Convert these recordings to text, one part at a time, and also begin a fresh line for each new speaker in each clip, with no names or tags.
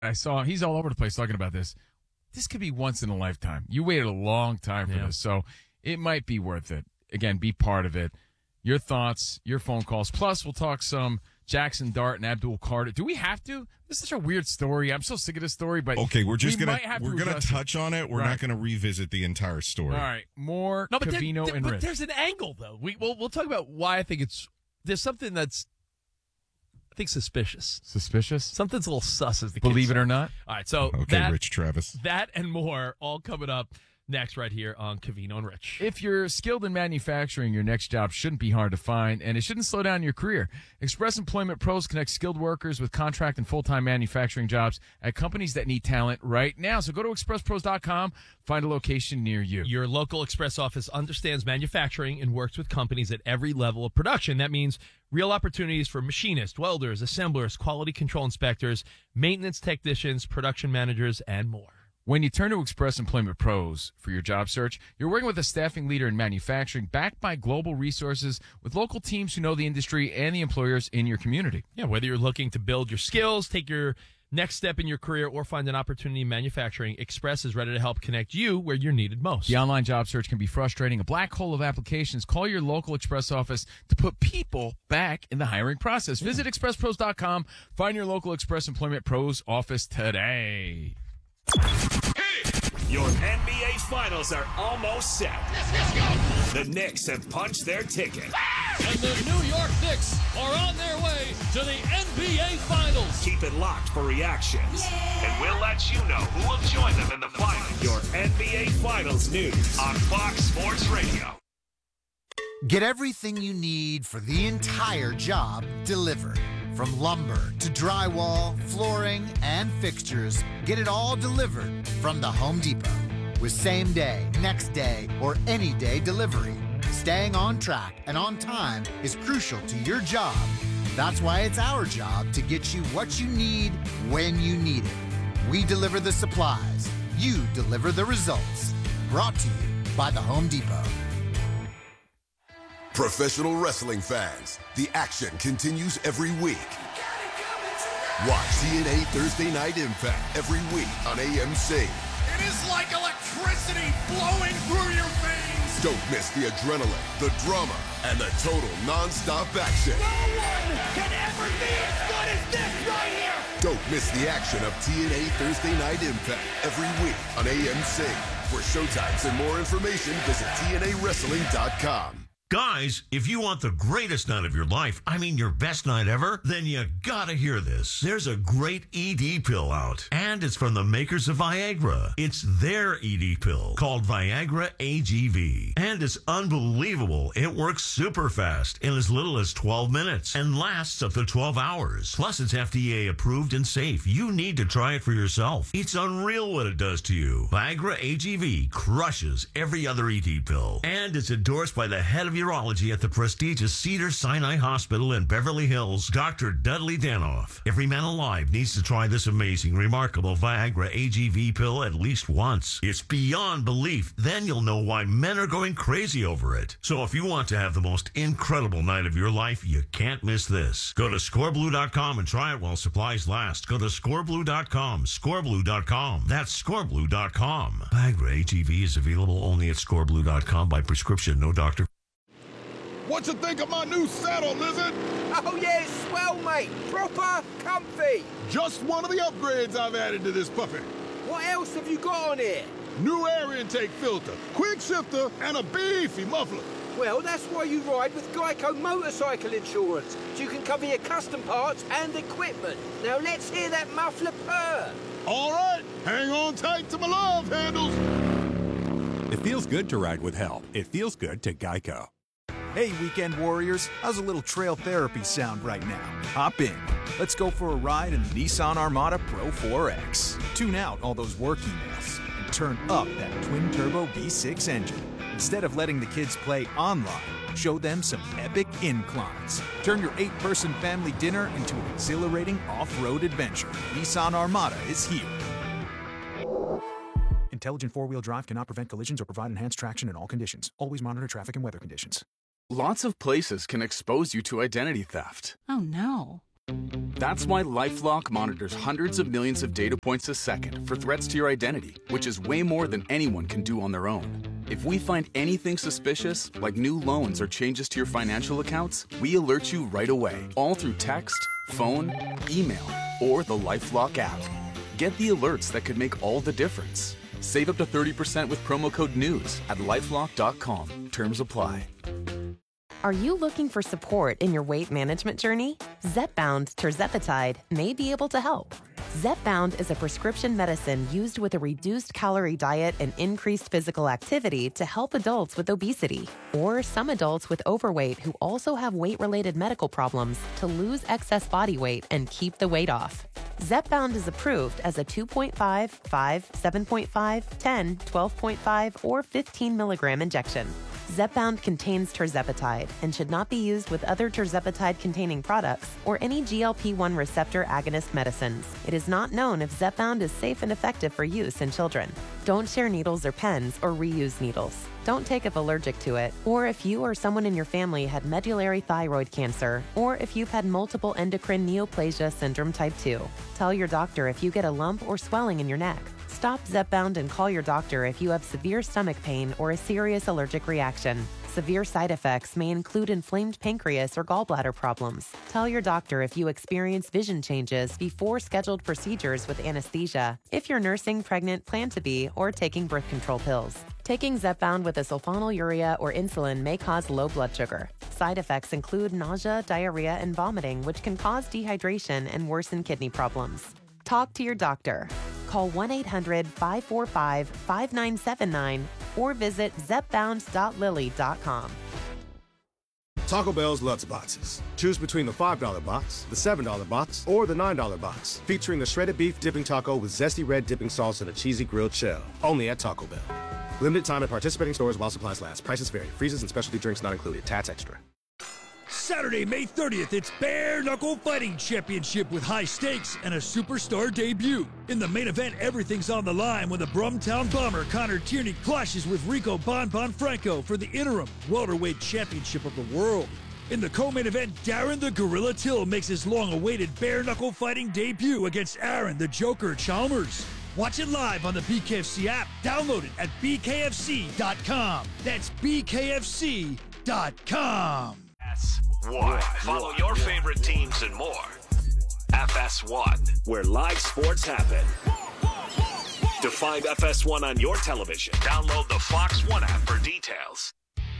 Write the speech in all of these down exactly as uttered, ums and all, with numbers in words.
I saw he's all over the place talking about this. This could be once in a lifetime. You waited a long time for
Yeah.
this, so it might be worth it. Again, be part of it. Your thoughts, your phone calls. Plus, we'll talk some Jackson Dart and Abdul Carter. Do we have to? This is such a weird story. I'm so sick of this story, but
okay, we're just
we
gonna
might have
we're
to
gonna
address
touch
it.
on it. We're
Right.
not gonna revisit the entire story.
All right, more
No, but, there-
Covino
there-
and
but
Rich.
there's an angle, though. We, we'll, we'll talk about why I think it's – there's something that's, I think, suspicious.
Suspicious?
Something's a little sus, as the kids
Believe it
say.
or not.
All right, so
Okay,
that,
Rich Travis.
that and more all coming up next right here on Covino and Rich.
If you're skilled in manufacturing, your next job shouldn't be hard to find, and it shouldn't slow down your career. Express Employment Pros connects skilled workers with contract and full-time manufacturing jobs at companies that need talent right now. So go to express pros dot com, find a location near you.
Your local Express office understands manufacturing and works with companies at every level of production. That means real opportunities for machinists, welders, assemblers, quality control inspectors, maintenance technicians, production managers, and more.
When you turn to Express Employment Pros for your job search, you're working with a staffing leader in manufacturing backed by global resources with local teams who know the industry and the employers in your community.
Yeah, whether you're looking to build your skills, take your next step in your career, or find an opportunity in manufacturing, Express is ready to help connect you where you're needed most.
The online job search can be frustrating, a black hole of applications. Call your local Express office to put people back in the hiring process. Visit express pros dot com. Find your local Express Employment Pros office today.
Your N B A Finals are almost set.
Let's, let's go.
The Knicks have punched their ticket.
And the New York Knicks are on their way to the N B A Finals.
Keep it locked for reactions. Yeah. And we'll let you know who will join them in the finals. Your N B A Finals news on Fox Sports Radio.
Get everything you need for the entire job delivered. From lumber to drywall, flooring, and fixtures, get it all delivered from the Home Depot. With same day, next day, or any day delivery, staying on track and on time is crucial to your job. That's why it's our job to get you what you need when you need it. We deliver the supplies. You deliver the results. Brought to you by the Home Depot.
Professional wrestling fans, the action continues every week. Watch T N A Thursday Night Impact every week on A M C.
It is like electricity blowing through your veins.
Don't miss the adrenaline, the drama, and the total non-stop action.
No one can ever be as good as this right here.
Don't miss the action of T N A Thursday Night Impact every week on A M C. For showtimes and more information, visit T N A wrestling dot com.
Guys, if you want the greatest night of your life, I mean your best night ever, then you gotta hear this. There's a great E D pill out, and it's from the makers of Viagra. It's their E D pill called Viagra A G V, and it's unbelievable. It works super fast in as little as twelve minutes and lasts up to twelve hours. Plus, it's F D A approved and safe. You need to try it for yourself. It's unreal what it does to you. Viagra A G V crushes every other E D pill, and it's endorsed by the head of urology at the prestigious Cedars-Sinai Hospital in Beverly Hills, Doctor Dudley Danoff. Every man alive needs to try this amazing, remarkable Viagra A G V pill at least once. It's beyond belief. Then you'll know why men are going crazy over it. So if you want to have the most incredible night of your life, you can't miss this. Go to score blue dot com and try it while supplies last. Go to score blue dot com, score blue dot com. That's score blue dot com. Viagra A G V is available only at score blue dot com by prescription, no doctor.
What you think of my new saddle, Lizard?
Oh yeah, it's swell, mate. Proper comfy.
Just one of the upgrades I've added to this puppy.
What else have you got on here?
New air intake filter, quick shifter, and a beefy muffler.
Well, that's why you ride with Geico Motorcycle Insurance, so you can cover your custom parts and equipment. Now let's hear that muffler purr.
All right, hang on tight to my love handles.
It feels good to ride with help. It feels good to Geico.
Hey, weekend warriors, how's a little trail therapy sound right now? Hop in. Let's go for a ride in the Nissan Armada Pro four X. Tune out all those work emails and turn up that twin-turbo V six engine. Instead of letting the kids play online, show them some epic inclines. Turn your eight-person family dinner into an exhilarating off-road adventure. Nissan Armada is here. Intelligent four-wheel drive cannot prevent collisions or provide enhanced traction in all conditions. Always monitor traffic and weather conditions.
Lots of places can expose you to identity theft.
Oh no.
That's why LifeLock monitors hundreds of millions of data points a second for threats to your identity, which is way more than anyone can do on their own. If we find anything suspicious, like new loans or changes to your financial accounts, we alert you right away, all through text, phone, email, or the LifeLock app. Get the alerts that could make all the difference. Save up to thirty percent with promo code NEWS at lifelock dot com. Terms apply.
Are you looking for support in your weight management journey? Zepbound tirzepatide may be able to help. Zepbound is a prescription medicine used with a reduced calorie diet and increased physical activity to help adults with obesity or some adults with overweight who also have weight-related medical problems to lose excess body weight and keep the weight off. Zepbound is approved as a two point five, five, seven point five, ten, twelve point five, or fifteen milligram injection. Zepbound contains tirzepatide and should not be used with other tirzepatide-containing products or any G L P one receptor agonist medicines. It is not known if Zepbound is safe and effective for use in children. Don't share needles or pens or reuse needles. Don't take if allergic to it, or if you or someone in your family had medullary thyroid cancer, or if you've had multiple endocrine neoplasia syndrome type two. Tell your doctor if you get a lump or swelling in your neck. Stop Zepbound and call your doctor if you have severe stomach pain or a serious allergic reaction. Severe side effects may include inflamed pancreas or gallbladder problems. Tell your doctor if you experience vision changes before scheduled procedures with anesthesia, if you're nursing, pregnant, plan to be, or taking birth control pills. Taking Zepbound with a sulfonylurea or insulin may cause low blood sugar. Side effects include nausea, diarrhea, and vomiting, which can cause dehydration and worsen kidney problems. Talk to your doctor. Call one eight hundred, five four five, five nine seven nine or visit zepbound dot lilly dot com.
Taco Bell's Lutz Boxes. Choose between the five dollar box, the seven dollar box, or the nine dollar box, featuring a shredded beef dipping taco with zesty red dipping sauce and a cheesy grilled shell. Only at Taco Bell. Limited time at participating stores while supplies last. Prices vary. Freezes and specialty drinks not included. Tats extra.
Saturday, May thirtieth, it's Bare Knuckle Fighting Championship with high stakes and a superstar debut. In the main event, everything's on the line when the Brumtown Bomber Connor Tierney clashes with Rico Bon Bon Franco for the interim welterweight championship of the world. In the co-main event, Darren the Gorilla Till makes his long-awaited Bare Knuckle Fighting debut against Aaron the Joker Chalmers. Watch it live on the B K F C app. Download it at b k f c dot com. That's b k f c dot com.
F S one. Follow your favorite teams and more. F S one, where live sports happen. To find F S one on your television, download the Fox One app for details.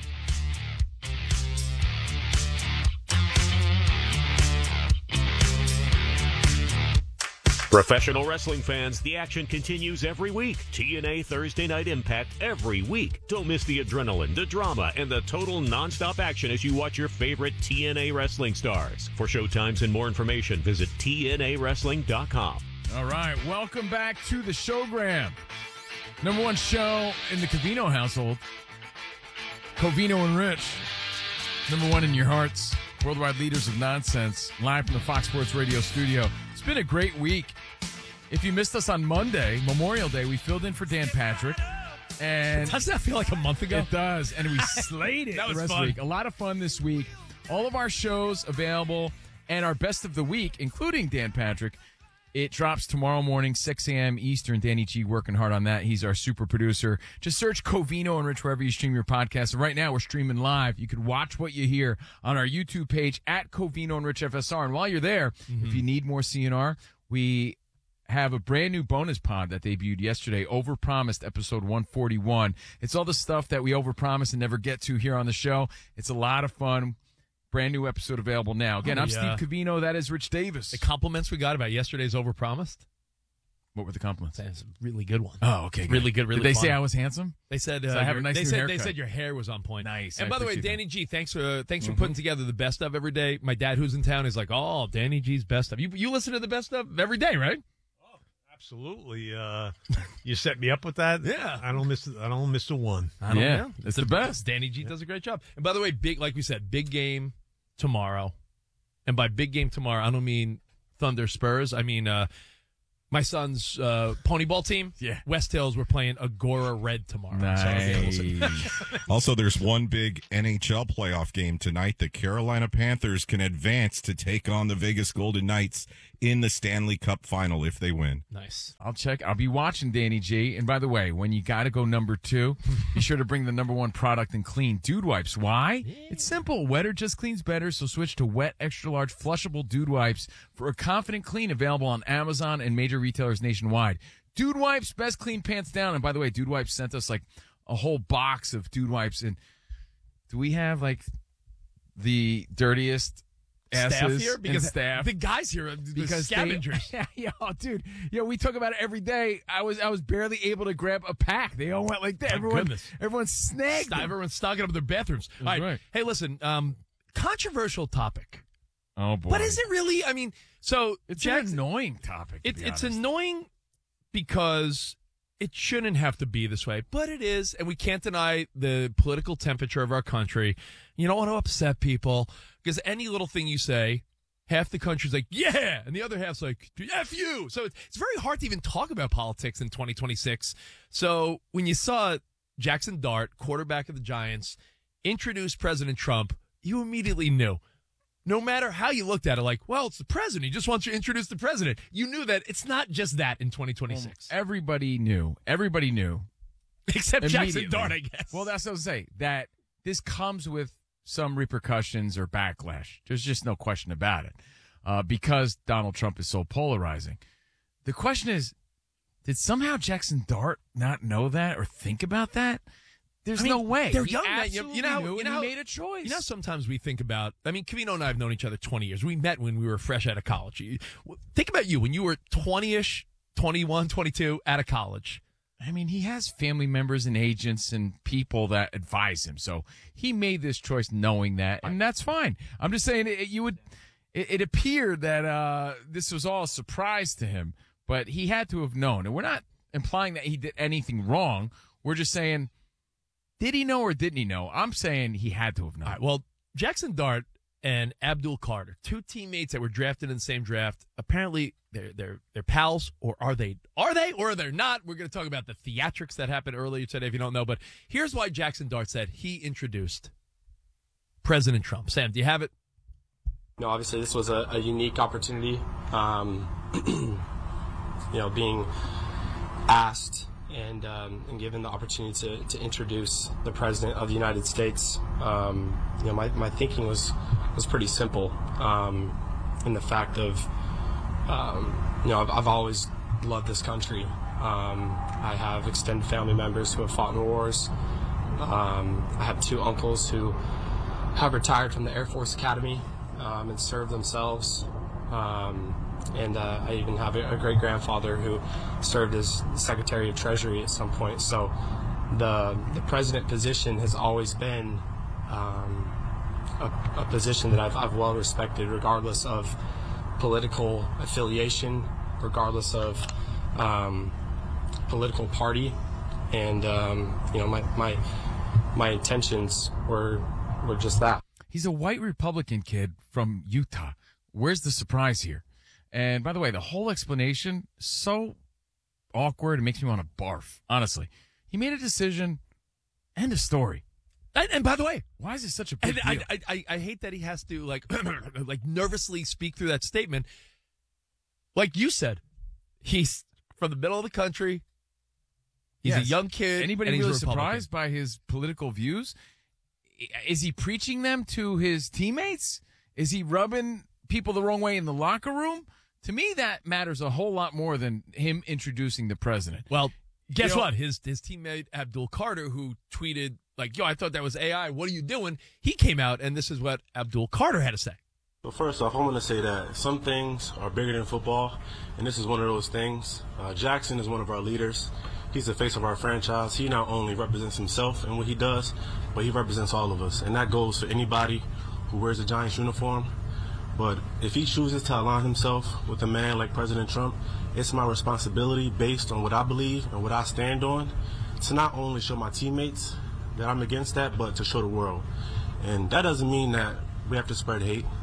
Professional wrestling fans, the action continues every week. T N A Thursday Night Impact every week. Don't miss the adrenaline, the drama, and the total nonstop action as you watch your favorite T N A wrestling stars. For showtimes and more information, visit T N A wrestling dot com.
All right, welcome back to the Showgram. Number one show in the Covino household. Covino and Rich. Number one in your hearts. Worldwide leaders of nonsense. Live from the Fox Sports Radio studio. It's been a great week. If you missed us on Monday, Memorial Day, we filled in for Dan Patrick. And
does that feel like a month ago?
It does. And we slayed it
that was
the rest
fun.
of the week. A lot of fun this week. All of our shows available and our best of the week, including Dan Patrick. It drops tomorrow morning, six a.m. Eastern. Danny G working hard on that. He's our super producer. Just search Covino and Rich wherever you stream your podcast. And right now, we're streaming live. You can watch what you hear on our YouTube page at Covino and Rich F S R. And while you're there, mm-hmm. if you need more C N R, we have a brand new bonus pod that debuted yesterday, Overpromised, episode one forty-one. It's all the stuff that we overpromise and never get to here on the show. It's a lot of fun. Brand new episode available now. Again,
oh,
I'm
yeah.
Steve Covino. That is Rich Davis.
The compliments we got about yesterday's Overpromised.
What were the compliments?
That's a really good one.
Oh, okay. Good.
Really good, really
Did they
fun.
say I was handsome?
They said uh,
I have a nice
they
new
said
haircut.
They said your hair was on point.
Nice.
And
I
by the way,
appreciate
Danny
that.
G, thanks for thanks for
Mhm.
putting together the best of every day. My dad, who's in town, is like, oh, Danny G's best of. You you listen to the best of every day, right?
Absolutely. Uh, you set me up with that.
Yeah.
I don't miss. I don't miss a one.
I don't
Yeah,
know.
it's the best.
Danny G does a great job. And by the way, big like we said, big game tomorrow. And by big game tomorrow, I don't mean Thunder Spurs. I mean uh, My son's uh, pony ball team,
yeah.
West Hills, we're playing Agora Red tomorrow.
Nice. Also, there's one big N H L playoff game tonight. The Carolina Panthers can advance to take on the Vegas Golden Knights in the Stanley Cup final if they win.
Nice.
I'll check. I'll be watching, Danny G. And by the way, when you got to go number two, be sure to bring the number one product in clean, Dude Wipes. Why? Yeah. It's simple. Wetter just cleans better, so switch to wet, extra-large, flushable Dude Wipes for a confident clean, available on Amazon and major retailers nationwide. Dude Wipes, best clean pants down. And by the way, Dude Wipes sent us like a whole box of Dude Wipes. And do we have like the dirtiest asses
staff here? Because
staff?
the guys here are the
because
scavengers.
They, yeah, yo, dude. Yo, we talk about it every day. I was I was barely able to grab a pack. They all went like that.
My
Everyone,
goodness.
everyone snagged them.
Everyone's stocking up their bathrooms. All right.
right.
Hey, listen, um, controversial topic.
Oh, boy.
But is it really? I mean, so
It's
Jackson,
an annoying topic, to
It,
be
it's
honest.
annoying because it shouldn't have to be this way, but it is, and we can't deny the political temperature of our country. You don't want to upset people because any little thing you say, half the country's like, yeah, and the other half's like, F you. So it's, it's very hard to even talk about politics in twenty twenty-six. So when you saw Jackson Dart, quarterback of the Giants, introduce President Trump, you immediately knew. No matter how you looked at it, like, well, it's the president. He just wants you to introduce the president. You knew that it's not just that in twenty twenty-six.
Well, everybody knew. Everybody knew.
Except Jackson
Immediately.
Dart, I guess.
Well, that's what I was saying. That this comes with some repercussions or backlash. There's just no question about it. Uh, because Donald Trump is so polarizing. The question is, did somehow Jackson Dart not know that or think about that? There's
I mean,
no way.
They're
He
young. man. You,
absolutely
you know,
knew,
you
and
know,
he made a choice.
You know, sometimes we think about. I mean, Cavino and I have known each other twenty years. We met when we were fresh out of college. You- Think about you when you were twenty-ish, twenty-one, twenty-two, out of college.
I mean, he has family members and agents and people that advise him. So he made this choice knowing that, and that's fine. I'm just saying it, you would. It, it appeared that uh, this was all a surprise to him, but he had to have known. And we're not implying that he did anything wrong. We're just saying, did he know or didn't he know? I'm saying he had to have known.
All right, well, Jackson Dart and Abdul Carter, two teammates that were drafted in the same draft. Apparently, they're they're they're pals, or are they? Are they, or are they not? We're going to talk about the theatrics that happened earlier today. If you don't know, but here's why Jackson Dart said he introduced President Trump. Sam, do you have it?
No, obviously this was a, a unique opportunity. Um, you know, being asked and um, and given the opportunity to, to introduce the President of the United States. Um, you know, my, my thinking was was pretty simple. Um, in the fact of, um, you know, I've, I've always loved this country. Um, I have extended family members who have fought in wars. Um, I have two uncles who have retired from the Air Force Academy um, and served themselves. Um, and uh, I even have a, a great-grandfather who served as Secretary of Treasury at some point. So the the president position has always been um, a, a position that I've, I've well respected, regardless of political affiliation, regardless of um, political party. And um, you know, my my my intentions were were just that.
He's a white Republican kid from Utah. Where's the surprise here? And by the way, the whole explanation, so awkward, it makes me want to barf, honestly. He made a decision, end of story.
And, and by the way,
why is it such a big
and
deal?
I, I, I, I hate that he has to like like nervously speak through that statement. Like you said, he's from the middle of the country. He's
Yes.
a young kid.
Anybody
and he's
really
a Republican.
surprised by his political views? Is he preaching them to his teammates? Is he rubbing people the wrong way in the locker room? To me, that matters a whole lot more than him introducing the president.
Well, guess
You know-
what? His his teammate Abdul Carter, who tweeted like, "Yo, I thought that was A I. What are you doing?" He came out, and this is what Abdul Carter had to say.
Well, first off, I want to say that some things are bigger than football, and this is one of those things. Uh, Jackson is one of our leaders. He's the face of our franchise. He not only represents himself and what he does, but he represents all of us, and that goes for anybody who wears a Giants uniform. But if he chooses to align himself with a man like President Trump, it's my responsibility, based on what I believe and what I stand on, to not only show my teammates that I'm against that, but to show the world. And that doesn't mean that we have to spread hate.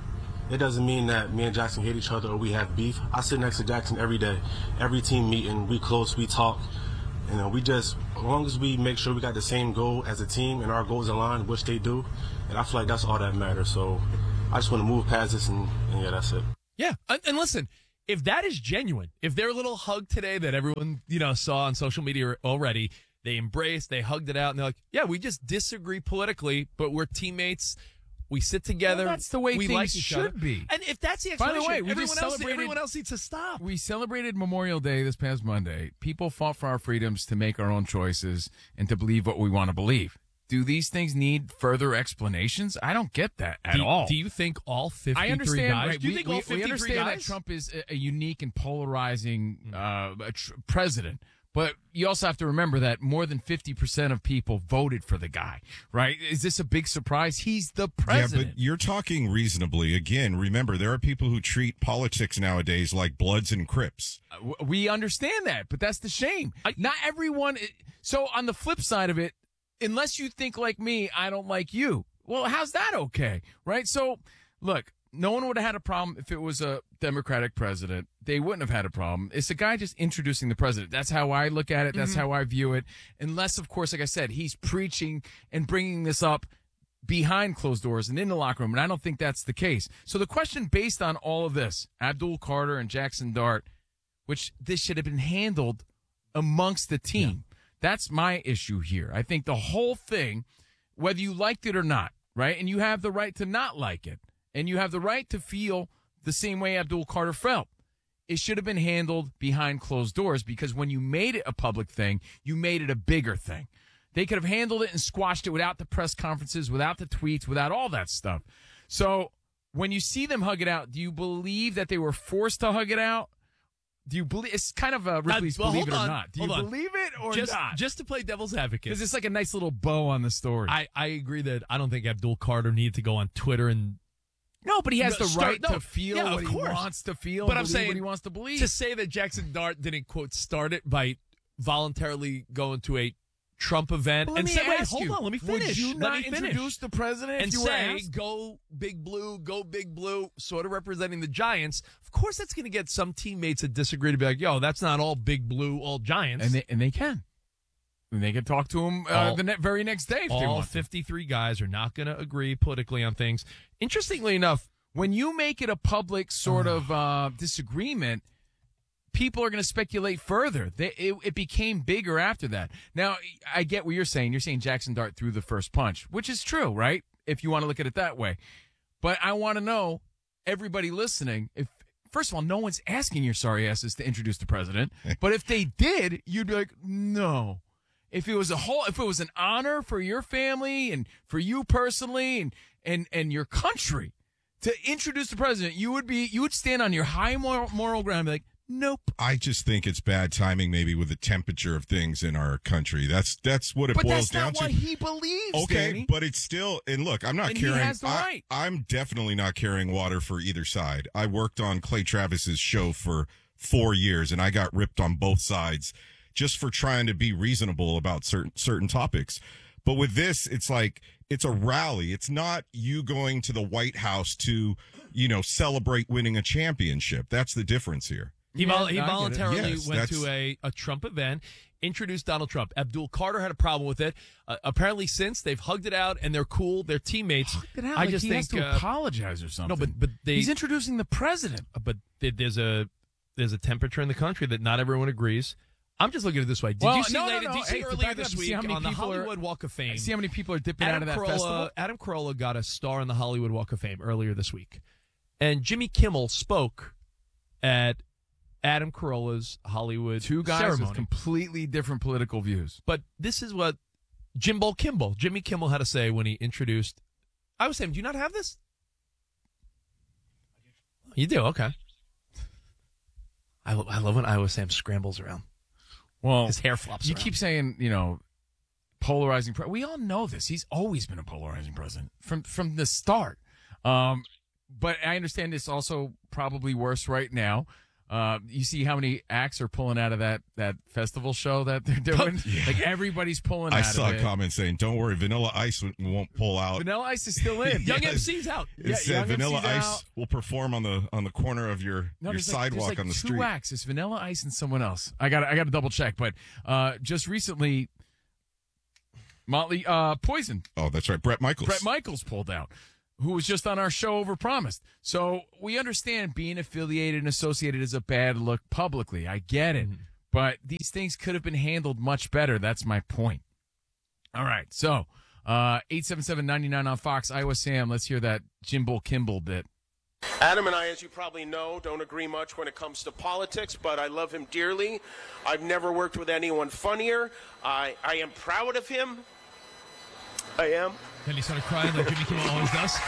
it doesn't mean that me and Jackson hate each other or we have beef. I sit next to Jackson every day, every team meeting. We close, we talk. You know, we just, as long as we make sure we got the same goal as a team and our goals align, which they do, and I feel like that's all that matters. So I just want to move past this, and, and yeah, that's it.
Yeah, and, and listen, if that is genuine, if their little hug today that everyone, you know, saw on social media already, they embraced, they hugged it out, and they're like, yeah, we just disagree politically, but we're teammates. We sit together.
Well, that's the way
we
things
like each
should
other.
be.
And if that's the
By
explanation,
the way, we
everyone,
just
else,
celebrated,
everyone else needs to stop.
We celebrated Memorial Day this past Monday. People fought for our freedoms to make our own choices and to believe what we want to believe. Do these things need further explanations? I don't get that at
do,
all.
Do you think all fifty-three
I understand,
guys?
right,
do you
we,
think
we,
all fifty-three
we understand
guys?
that Trump is a, a unique and polarizing uh, a tr- president. But you also have to remember that more than fifty percent of people voted for the guy, right? Is this a big surprise? He's the president.
Yeah, but you're talking reasonably. Again, remember, there are people who treat politics nowadays like Bloods and Crips.
Uh, we understand that, but that's the shame. I, Not everyone. So on the flip side of it, unless you think like me, I don't like you. Well, how's that okay, right? So, look, no one would have had a problem if it was a Democratic president. They wouldn't have had a problem. It's a guy just introducing the president. That's how I look at it. That's
Mm-hmm.
how I view it. Unless, of course, like I said, he's preaching and bringing this up behind closed doors and in the locker room, and I don't think that's the case. So the question based on all of this, Abdul Carter and Jackson Dart, which this should have been handled amongst the team. Yeah. That's my issue here. I think the whole thing, whether you liked it or not, right, and you have the right to not like it, and you have the right to feel the same way Abdul Carter felt. It should have been handled behind closed doors because when you made it a public thing, you made it a bigger thing. They could have handled it and squashed it without the press conferences, without the tweets, without all that stuff. So when you see them hug it out, do you believe that they were forced to hug it out? Do you believe it's kind of a Ripley's
now, well,
believe it or
on,
not? Do you
on.
believe it or
just,
not?
Just to play devil's advocate.
Because it's like a nice little bow on the story.
I, I agree that I don't think Abdul Carter needed to go on Twitter and
No, but he has
No,
the
start-
right
no,
to feel
yeah,
what
of
he
course.
wants to feel.
But
and
I'm
believe
saying
what he wants to believe.
To say that Jackson Dart didn't quote start it by voluntarily going to a Trump event
Well, let
and
me
say, "Wait,
ask
hold
you,
on, let me
would
finish."
you
let
not
me finish.
introduce the president if
and
you were
say,
asked?
"Go Big Blue, go Big Blue," sort of representing the Giants? Of course, that's going to get some teammates that disagree to be like, "Yo, that's not all Big Blue, all Giants."
And they and they can. And they can talk to him uh,
All-
the ne- very next day if they
all
want to.
fifty-three guys are not going to agree politically on things. Interestingly enough,
When you make it a public sort of uh, disagreement, people are going to speculate further. They, it, it became bigger after that. Now, I get what you're saying. You're saying Jackson Dart threw the first punch, which is true, right? If you want to look at it that way. But I want to know, everybody listening, if first of all, no one's asking your sorry asses to introduce the president. But if they did, you'd be like, no. If it was a whole, if it was an honor for your family and for you personally and and and your country to introduce the president, you would be, you would stand on your high moral, moral ground and be like, nope.
I just think it's bad timing, maybe with the temperature of things in our country. That's that's what it
But
boils
that's
down
not
to.
what he believes,
Okay,
Danny.
but it's still, and look, I'm not
And he
carrying.
has the
I,
right.
I'm definitely not carrying water for either side. I worked on Clay Travis's show for four years, and I got ripped on both sides just for trying to be reasonable about certain certain topics. But with this, it's like it's a rally. It's not you going to the White House to, you know, celebrate winning a championship. That's the difference here.
He, vol-
Yeah,
he
no, I get it.
voluntarily
Yes,
went
that's-
to a, a Trump event, introduced Donald Trump. Abdul Carter had a problem with it. Uh, apparently, since they've hugged it out and they're cool, they're teammates.
Get out,
I
like
just
he
think
has to
uh,
apologize or something.
No, but but they,
he's introducing the president.
but there- there's a there's a temperature in the country that not everyone agrees. I'm just looking at it this way. Did
Well,
you see,
no, no,
later,
no.
Did you see
Hey, to
earlier
back it
this
up, see
week
how many
on the
people are-
Hollywood Walk of Fame?
See how many people are dipping out
Adam
of that
Carolla,
festival?
Adam Carolla got a star on the Hollywood Walk of Fame earlier this week, and Jimmy Kimmel spoke at Adam Carolla's Hollywood
Two guys
ceremony.
with completely different political views.
But this is what Jimbo Kimball, Jimmy Kimmel, had to say when he introduced. I was saying, do you not have this? You do, okay. I, lo- I love when Iowa Sam scrambles around.
Well,
His hair flops
You
around.
keep saying, you know, polarizing. Pre- we all know this. He's always been a polarizing president from from the start. Um, but I understand it's also probably worse right now. Uh, you see how many acts are pulling out of that, that festival show that they're doing?
Yeah.
Like, everybody's pulling
I
out
saw
of
a
it.
comment saying, don't worry, Vanilla Ice won't pull out.
Vanilla Ice is still in.
Young
Yes.
M C's out.
It
Yeah,
said
Young
Vanilla
M C's
Ice
out.
will perform on the on the corner of your,
No,
your
there's like,
sidewalk
there's like
on the
two
street.
acts. It's Vanilla Ice and someone else. I got I got to double check. But uh, just recently, Motley uh, Poison.
Oh, that's right. Brett Michaels.
Brett Michaels pulled out, who was just on our show Overpromised. So we understand being affiliated and associated is a bad look publicly. I get it. Mm-hmm. But these things could have been handled much better. That's my point. All right. So uh, eight seven seven, nine nine on Fox. Iowa Sam, let's hear that Jimbo Kimball bit.
Adam and I, as you probably know, don't agree much when it comes to politics, but I love him dearly. I've never worked with anyone funnier. I, I am proud of him. I am.
Then he started crying like Jimmy Kimmel always does.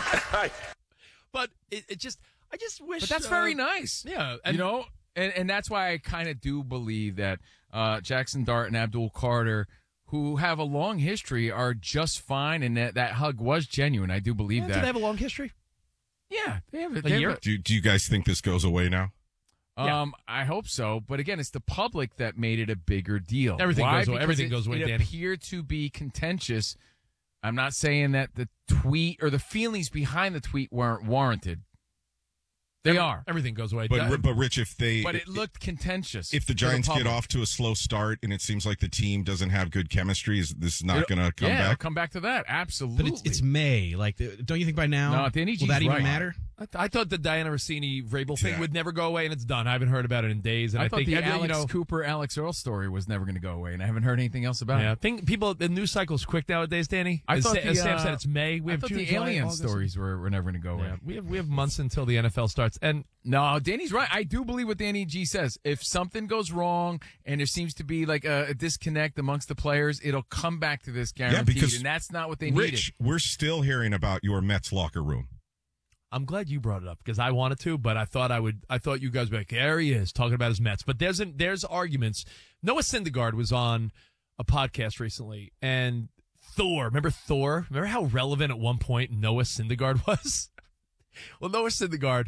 But it, it just, I just wish.
But that's
uh,
very nice.
Yeah.
And, you know, and, and that's why I kind of do believe that uh, Jackson Dart and Abdul Carter, who have a long history, are just fine, and that, that hug was genuine. I do believe
yeah,
that.
Do they have a long history?
Yeah, they have
a
they
year.
Have a,
Do, do you guys think this goes away now?
Um,
Yeah.
I hope so, but again, it's the public that made it a bigger deal.
Everything
Why?
goes away.
Because
Everything
it,
goes away,
It
Danny.
appeared to be contentious. I'm not saying that the tweet or the feelings behind the tweet weren't warranted. They
Every-
are.
Everything goes away.
But but Rich, if they
But it looked contentious.
if the
to
Giants get
public.
off to a slow start and it seems like the team doesn't have good chemistry, is this not
It'll-
going to come
yeah, it'll
back?
come back to that. Absolutely.
But it's, it's May. Like, the- don't you think by now?
No, Danny G's
will that even
right.
matter?
I, th- I thought the Diana Rossini Vrabel thing
Yeah.
would never go away, and it's done. I haven't heard about it in days. And
I,
I,
thought
think
the
every-
Alex
you know,
Cooper, Alex Earl story was never going to go away, and I haven't heard anything else about
yeah, I
it.
think people the news cycle's quick nowadays, Danny.
I
as,
thought
Sa-
the,
as Sam
uh,
said, it's May. We
I
have
thought
June,
the
July,
alien
August.
stories were, were never going to go away.
Yeah, we have we have months until the N F L starts, and
No, Danny's right. I do believe what Danny G says. If something goes wrong and there seems to be like a, a disconnect amongst the players, it'll come back to this guaranteed.
Yeah, because
and that's not what they
Rich,
needed.
we're still hearing about your Mets locker room.
I'm glad you brought it up because I wanted to, but I thought I would. I thought you guys would be like, there he is talking about his Mets. But there's an, there's arguments. Noah Syndergaard was on a podcast recently, and Thor. Remember Thor? Remember how relevant at one point Noah Syndergaard was? Well, Noah Syndergaard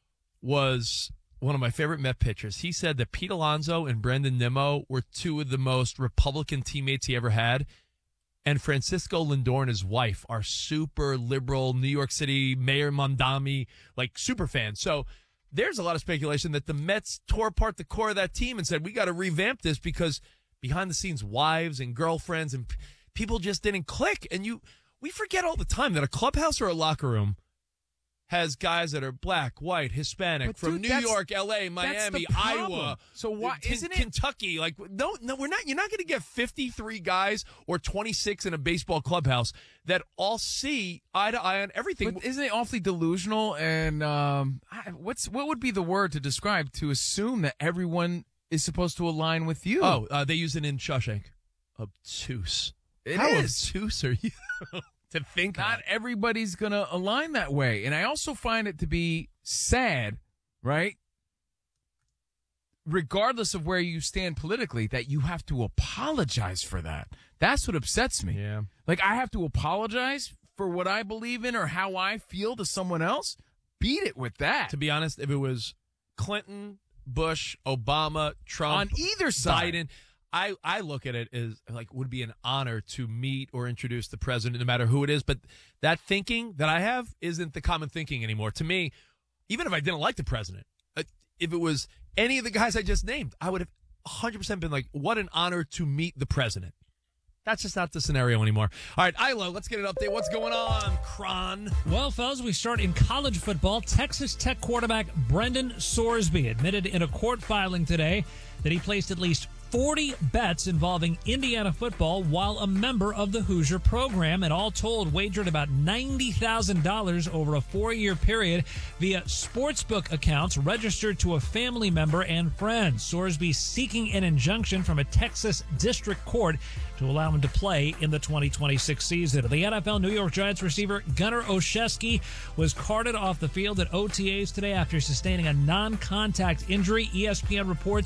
was one of my favorite Met pitchers. He said that Pete Alonso and Brendan Nimmo were two of the most Republican teammates he ever had. And Francisco Lindor and his wife are super liberal, New York City Mayor Mondami, like super fans. So there's a lot of speculation that the Mets tore apart the core of that team and said, we got to revamp this because behind the scenes, wives and girlfriends and p- people just didn't click. And you, we forget all the time that a clubhouse or a locker room has guys that are black, white, Hispanic,
But,
from
dude,
New
that's-
York, L A,
that's
Miami,
the problem.
Iowa.
So why
Ken-
isn't it-
Kentucky? Like, no, no, we're not. You're not going to get fifty-three guys or twenty-six in a baseball clubhouse that all see eye to eye on everything.
But isn't it awfully delusional? And um, I- what's what would be the word to describe to assume that everyone is supposed to align with you?
Oh, uh, they use it in Shawshank. Obtuse.
It
How
is.
obtuse are you to think
Not
that?
everybody's going to align that way. And I also find it to be sad, right? Regardless of where you stand politically, that you have to apologize for that. That's what upsets me.
Yeah.
Like, I have to apologize for what I believe in or how I feel to someone else? Beat it with that.
To be honest, if it was Clinton, Bush, Obama, Trump,
On either side.
Biden, I, I look at it as like would be an honor to meet or introduce the president, no matter who it is. But that thinking that I have isn't the common thinking anymore. To me, even if I didn't like the president, uh, if it was any of the guys I just named, I would have one hundred percent been like, what an honor to meet the president. That's just not the scenario anymore. All right, Ilo, let's get an update. What's going on, Kron?
Well, fellas, we start in college football. Texas Tech quarterback Brendan Sorsby admitted in a court filing today that he placed at least forty bets involving Indiana football while a member of the Hoosier program, and all told wagered about ninety thousand dollars over a four-year period via sportsbook accounts registered to a family member and friends. Sorsby seeking an injunction from a Texas district court to allow him to play in the twenty twenty-six season. The N F L New York Giants receiver Gunnar Olszewski was carted off the field at O T As today after sustaining a non-contact injury. E S P N reports the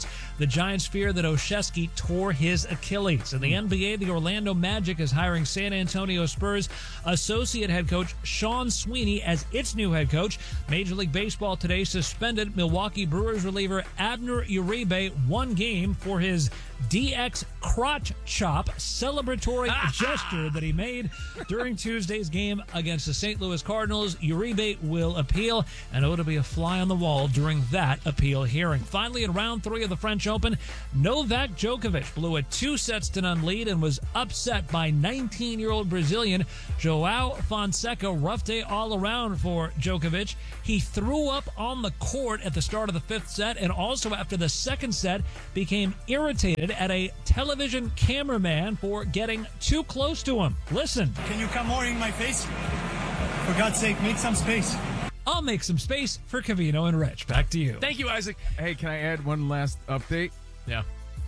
the Giants fear that Olszewski tore his Achilles. In the N B A, the Orlando Magic is hiring San Antonio Spurs associate head coach Sean Sweeney as its new head coach. Major League Baseball today suspended Milwaukee Brewers reliever Abner Uribe one game for his D X crotch chop celebratory gesture that he made during Tuesday's game against the Saint Louis Cardinals. Uribe will appeal, and it'll be a fly on the wall during that appeal hearing. Finally, in round three of the French Open, Novak Djokovic blew a two sets to none lead and was upset by nineteen-year-old Brazilian Joao Fonseca. Rough day all around for Djokovic. He threw up on the court at the start of the fifth set, and also after the second set became irritated at a television cameraman for getting too close to him. Listen.
Can you come more in my face? For God's sake, make some space.
I'll make some space for Covino and Rich. Back to you.
Thank you, Isaac. Hey, can I add one last update?
Yeah.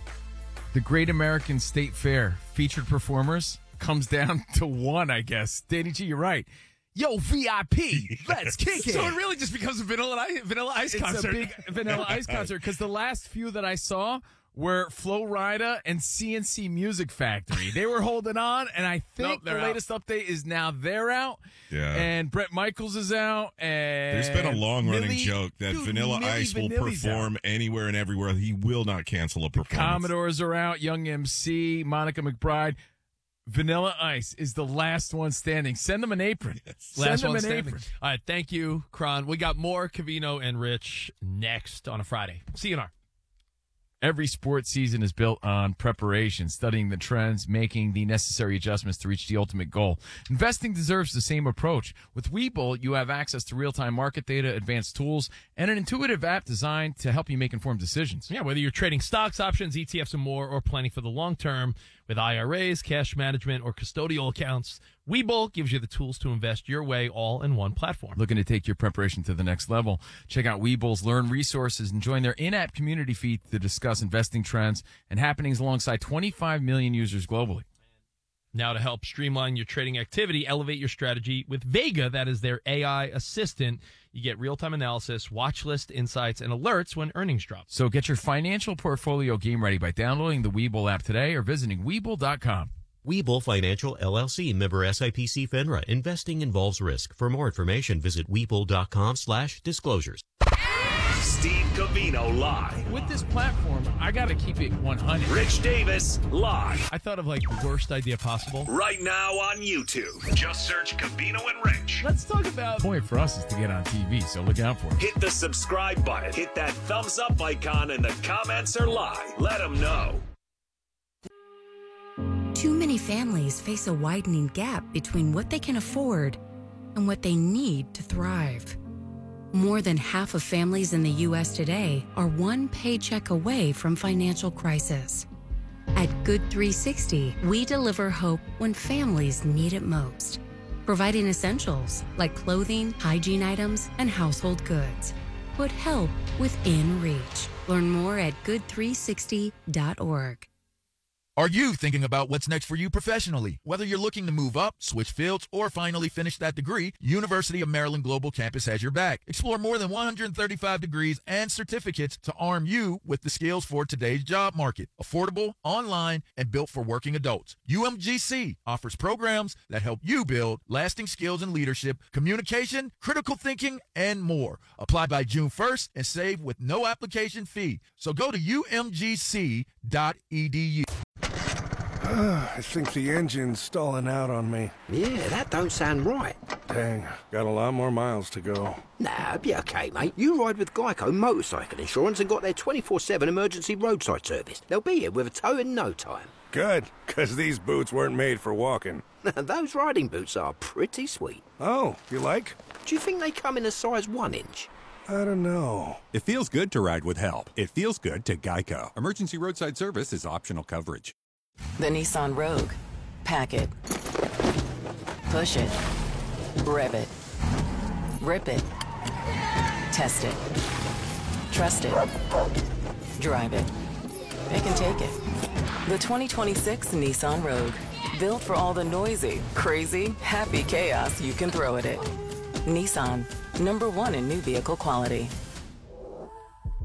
The Great American State Fair featured performers comes down to one, I guess. Danny G, you're right. Yo, V I P, let's kick it.
So it really just becomes a Vanilla Ice, vanilla ice
it's
concert.
It's a big Vanilla Ice concert because the last few that I saw were Flo Rida and C N C Music Factory. They were holding on, and I think
Nope,
the
they're
latest update is now they're out.
Yeah.
And Bret Michaels is out. And
There's been a long-running
Millie-
joke that
Dude,
Vanilla
Millie
Ice will
Vanilli's
perform
out.
anywhere and everywhere. He will not cancel a performance.
Commodores are out. Young M C, Monica McBride. Vanilla Ice is the last one standing. Send them an apron. Send
Last
them
one
an
standing.
apron.
All right, thank you, Kron. We got more Covino and Rich next on a Friday. See you in our.
Every sports season is built on preparation, studying the trends, making the necessary adjustments to reach the ultimate goal. Investing deserves the same approach. With Webull, you have access to real-time market data, advanced tools, and an intuitive app designed to help you make informed decisions.
Yeah, whether you're trading stocks, options, E T Fs, and more, or planning for the long term with I R As, cash management, or custodial accounts, Webull gives you the tools to invest your way all in one platform.
Looking to take your preparation to the next level? Check out Webull's Learn resources and join their in-app community feed to discuss investing trends and happenings alongside twenty-five million users globally.
Now, to help streamline your trading activity, elevate your strategy with Vega. That is their A I assistant. You get real-time analysis, watch list insights, and alerts when earnings drop.
So get your financial portfolio game ready by downloading the Webull app today or visiting Webull dot com.
Webull Financial, L L C, member S I P C FINRA. Investing involves risk. For more information, visit Webull dot com slash disclosures.
Steve Covino live.
With this platform, I got to keep it one hundred.
Rich Davis live.
I thought of like the worst idea possible.
Right now on YouTube. Just search Covino and Rich.
Let's talk about the point for us is to get on T V, so look out for it.
Hit the subscribe button. Hit that thumbs up icon, and the comments are live. Let them know.
Too many families face a widening gap between what they can afford and what they need to thrive. More than half of families in the U S today are one paycheck away from financial crisis. At Good three sixty, we deliver hope when families need it most, providing essentials like clothing, hygiene items, and household goods. Put help within reach. Learn more at good three sixty dot org.
Are you thinking about what's next for you professionally? Whether you're looking to move up, switch fields, or finally finish that degree, University of Maryland Global Campus has your back. Explore more than one hundred thirty-five degrees and certificates to arm you with the skills for today's job market. Affordable, online, and built for working adults. U M G C offers programs that help you build lasting skills in leadership, communication, critical thinking, and more. Apply by June first and save with no application fee. So go to U M G C dot E D U.
I think the engine's stalling out on me.
Yeah, that don't sound right.
Dang, got a lot more miles to go.
Nah, be okay, mate. You ride with Geico Motorcycle Insurance and got their twenty-four seven emergency roadside service. They'll be here with a tow in no time.
Good, because these boots weren't made for walking.
Those riding boots are pretty sweet.
Oh, you like?
Do you think they come in a size one inch?
I don't know.
It feels good to ride with help. It feels good to Geico. Emergency roadside service is optional coverage.
The Nissan Rogue. Pack it. Push it. Rev it. Rip it. Test it. Trust it. Drive it. It can take it. The twenty twenty-six Nissan Rogue. Built for all the noisy, crazy, happy chaos you can throw at it. Nissan. Number one in new vehicle quality.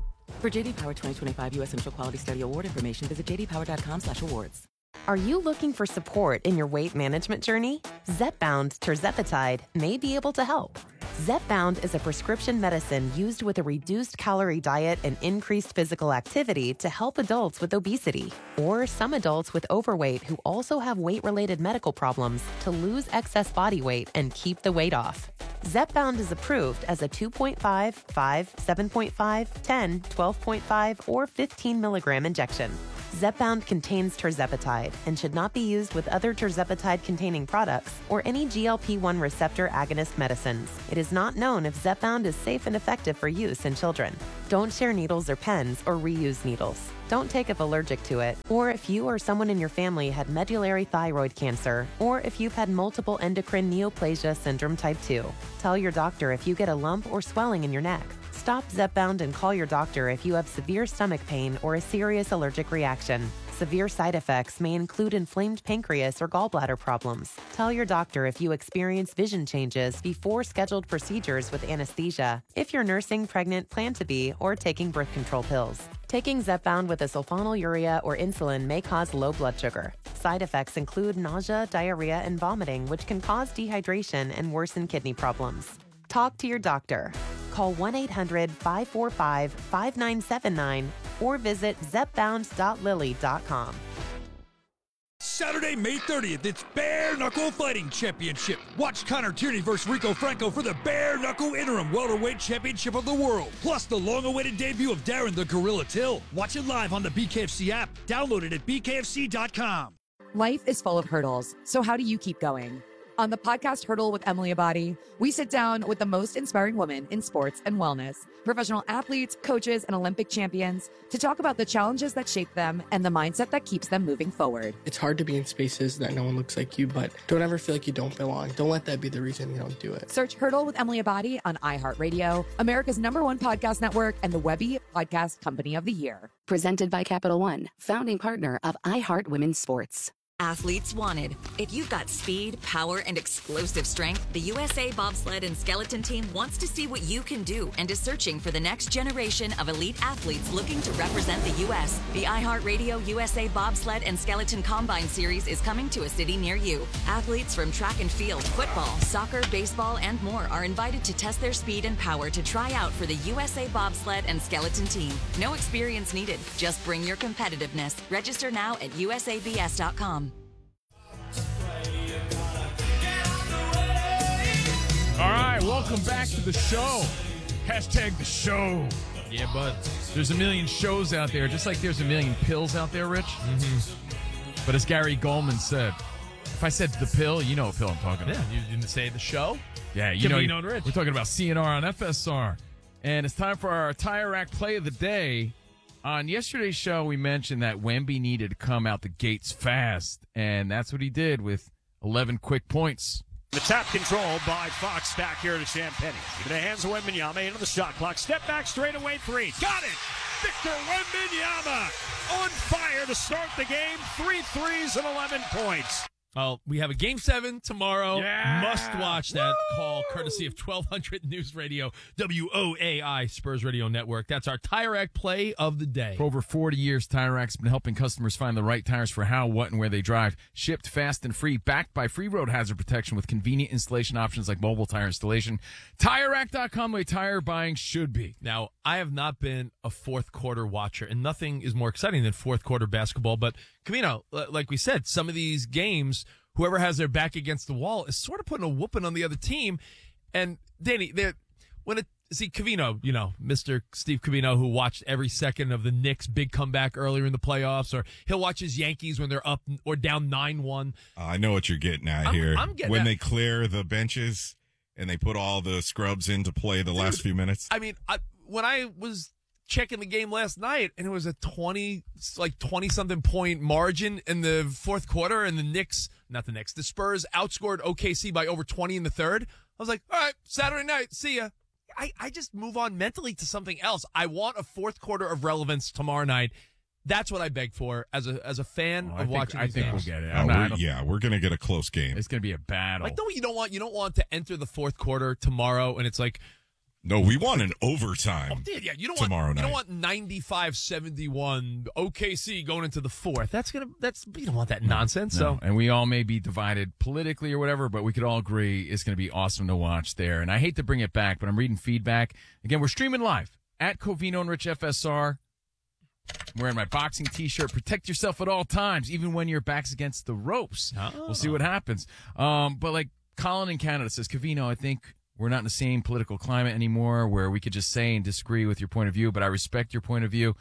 For J D Power twenty twenty-five U S Central Quality Study Award information, visit j d power dot com slash awards.
Are you looking for support in your weight management journey? Zepbound Tirzepatide may be able to help. Zepbound is a prescription medicine used with a reduced calorie diet and increased physical activity to help adults with obesity or some adults with overweight who also have weight-related medical problems to lose excess body weight and keep the weight off. Zepbound is approved as a two point five, five, seven point five, ten, twelve point five, or fifteen milligram injection. Zepbound contains tirzepatide and should not be used with other tirzepatide-containing products or any G L P one receptor agonist medicines. It is not known if Zepbound is safe and effective for use in children. Don't share needles or pens or reuse needles. Don't take if allergic to it, or if you or someone in your family had medullary thyroid cancer, or if you've had multiple endocrine neoplasia syndrome type two. Tell your doctor if you get a lump or swelling in your neck. Stop Zepbound and call your doctor if you have severe stomach pain or a serious allergic reaction. Severe side effects may include inflamed pancreas or gallbladder problems. Tell your doctor if you experience vision changes before scheduled procedures with anesthesia, if you're nursing, pregnant, plan to be, or taking birth control pills. Taking Zepbound with a sulfonylurea or insulin may cause low blood sugar. Side effects include nausea, diarrhea, and vomiting, which can cause dehydration and worsen kidney problems. Talk to your doctor. Call one eight hundred, five four five, five nine seven nine or visit zepbound dot lilly dot com.
Saturday, May thirtieth, it's Bare Knuckle Fighting Championship. Watch Connor Tierney versus Rico Franco for the Bare Knuckle Interim Welterweight Championship of the World. Plus the long-awaited debut of Darren the Gorilla Till. Watch it live on the B K F C app. Download it at b k f c dot com.
Life is full of hurdles, so how do you keep going? On the podcast Hurdle with Emily Abadi, we sit down with the most inspiring women in sports and wellness, professional athletes, coaches, and Olympic champions to talk about the challenges that shape them and the mindset that keeps them moving forward.
It's hard to be in spaces that no one looks like you, but don't ever feel like you don't belong. Don't let that be the reason you don't do it.
Search Hurdle with Emily Abadi on iHeartRadio, America's number one podcast network, and the Webby Podcast Company of the Year.
Presented by Capital One, founding partner of iHeart Women's Sports.
Athletes wanted. If you've got speed, power, and explosive strength, the U S A Bobsled and Skeleton Team wants to see what you can do and is searching for the next generation of elite athletes looking to represent the U S. The iHeartRadio U S A Bobsled and Skeleton Combine Series is coming to a city near you. Athletes from track and field, football, soccer, baseball, and more are invited to test their speed and power to try out for the U S A Bobsled and Skeleton Team. No experience needed. Just bring your competitiveness. Register now at u s a b s dot com.
All right, welcome back to the show. Hashtag the show.
Yeah, bud.
There's a million shows out there, just like there's a million pills out there, Rich. Mm-hmm. But as Gary Goldman said, if I said the pill, you know what pill I'm talking about.
Yeah, you didn't say the show?
Yeah, you
Kimberly
know.
Known Rich.
We're talking about C N R on F S R. And it's time for our Tire Rack play of the day. On yesterday's show, we mentioned that Wemby needed to come out the gates fast, and that's what he did with eleven quick points.
The tap control by Fox back here to Champagny. In the hands of Wembanyama into the shot clock. Step back, straight away three. Got it! Victor Wembanyama on fire to start the game. Three threes and eleven points.
Well, we have a Game seven tomorrow.
Yeah.
Must watch that Woo! Call, courtesy of twelve hundred News Radio, W O A I, Spurs Radio Network. That's our Tire Rack play of the day.
For over forty years, Tire Rack's been helping customers find the right tires for how, what, and where they drive. Shipped fast and free, backed by free road hazard protection with convenient installation options like mobile tire installation. Tire Rack dot com, the way tire buying should be.
Now, I have not been a fourth quarter watcher, and nothing is more exciting than fourth quarter basketball. But, Camino, like we said, some of these games, whoever has their back against the wall is sort of putting a whooping on the other team. And, Danny, when it, see, Covino, you know, Mister Steve Covino, who watched every second of the Knicks' big comeback earlier in the playoffs, or he'll watch his Yankees when they're up or down nine one.
Uh, I know what you're getting at
I'm,
here.
I'm getting
when
at,
they clear the benches and they put all the scrubs in to play the
dude,
last few minutes.
I mean, I, when I was checking the game last night, and it was a twenty, like twenty something point margin in the fourth quarter, and the Knicks, not the Knicks, the Spurs outscored O K C by over twenty in the third. I was like, all right, Saturday night, see ya. I, I just move on mentally to something else. I want a fourth quarter of relevance tomorrow night. That's what I beg for as a as a fan
oh,
of
think,
watching.
I
these
think
games.
we'll get it.
Uh,
not,
we're, yeah, we're gonna get a close game.
It's gonna be a battle.
Like, no, you don't want you don't want to enter the fourth quarter tomorrow, and it's like,
No, we want an overtime.
Oh, yeah, you don't
tomorrow
want,
night.
You don't want ninety-five seventy-one O K C going into the fourth. That's gonna. That's you don't want that nonsense.
No.
So,
and we all may be divided politically or whatever, but we could all agree it's going to be awesome to watch there. And I hate to bring it back, but I'm reading feedback again. We're streaming live at Covino and Rich F S R. I'm wearing my boxing T-shirt. Protect yourself at all times, even when your back's against the ropes.
Oh.
We'll see what happens. Um, but like Colin in Canada says, Covino, I think we're not in the same political climate anymore where we could just say and disagree with your point of view, but I respect your point of view.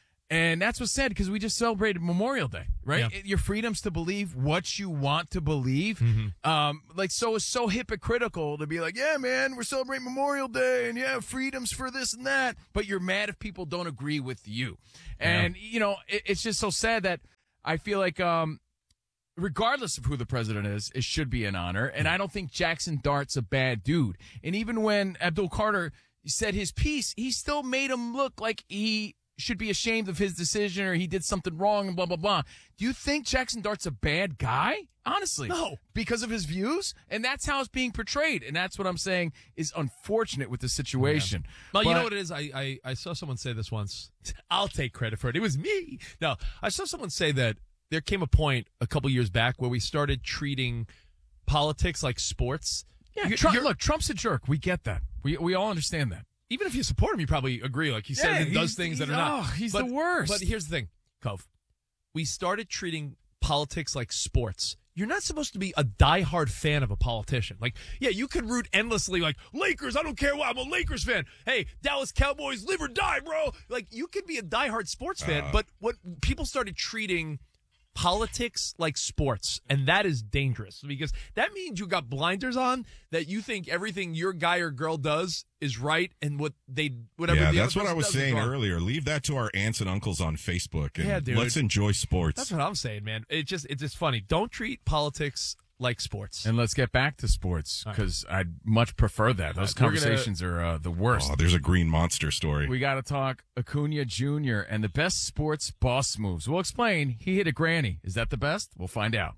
And that's what's sad because we just celebrated Memorial Day, right?
Yeah.
Your freedoms to believe what you want to believe.
Mm-hmm.
Um, like, so it's so hypocritical to be like, yeah, man, we're celebrating Memorial Day and yeah, freedoms for this and that. But you're mad if people don't agree with you. And,
Yeah.
you know, it, it's just so sad that I feel like, um, regardless of who the president is, it should be an honor. And I don't think Jackson Dart's a bad dude. And even when Abdul Carter said his piece, he still made him look like he should be ashamed of his decision or he did something wrong and blah, blah, blah. Do you think Jackson Dart's a bad guy? Honestly.
No.
Because of his views? And that's how it's being portrayed. And that's what I'm saying is unfortunate with the situation.
Yeah. Well, you
But-
know what it is? I, I, I saw someone say this once. I'll take credit for it. It was me. No, I saw someone say that there came a point a couple years back where we started treating politics like sports.
Yeah,
You-
Trump,
you're-
look, Trump's a jerk. We get that. We we all understand that.
Even if you support him, you probably agree. Like he says
Yeah,
and does
he's-
things that are
he's-
not.
oh, he's
But-
the worst.
But here's the thing, Cove. We started treating politics like sports. You're not supposed to be a diehard fan of a politician. Like, yeah, you could root endlessly, like, Lakers, I don't care what, I'm a Lakers fan. Hey, Dallas Cowboys, live or die, bro. Like, you could be a diehard sports fan,
Uh.
but what people started treating politics like sports, and that is dangerous because that means you got blinders on that you think everything your guy or girl does is right and what they whatever
Yeah,
the
that's
other
what I
person
was
does is
saying
wrong.
earlier. Leave that to our aunts and uncles on Facebook, and
Yeah, dude.
let's enjoy sports.
That's what I'm saying, man. It just it's just funny. Don't treat politics like sports.
And let's get back to sports because I'd much prefer that. Those
We're gonna-
conversations are uh, the worst.
Oh, there's a green monster story.
We got to talk Acuna Junior and the best sports boss moves. We'll explain. He hit a granny. Is that the best? We'll find out.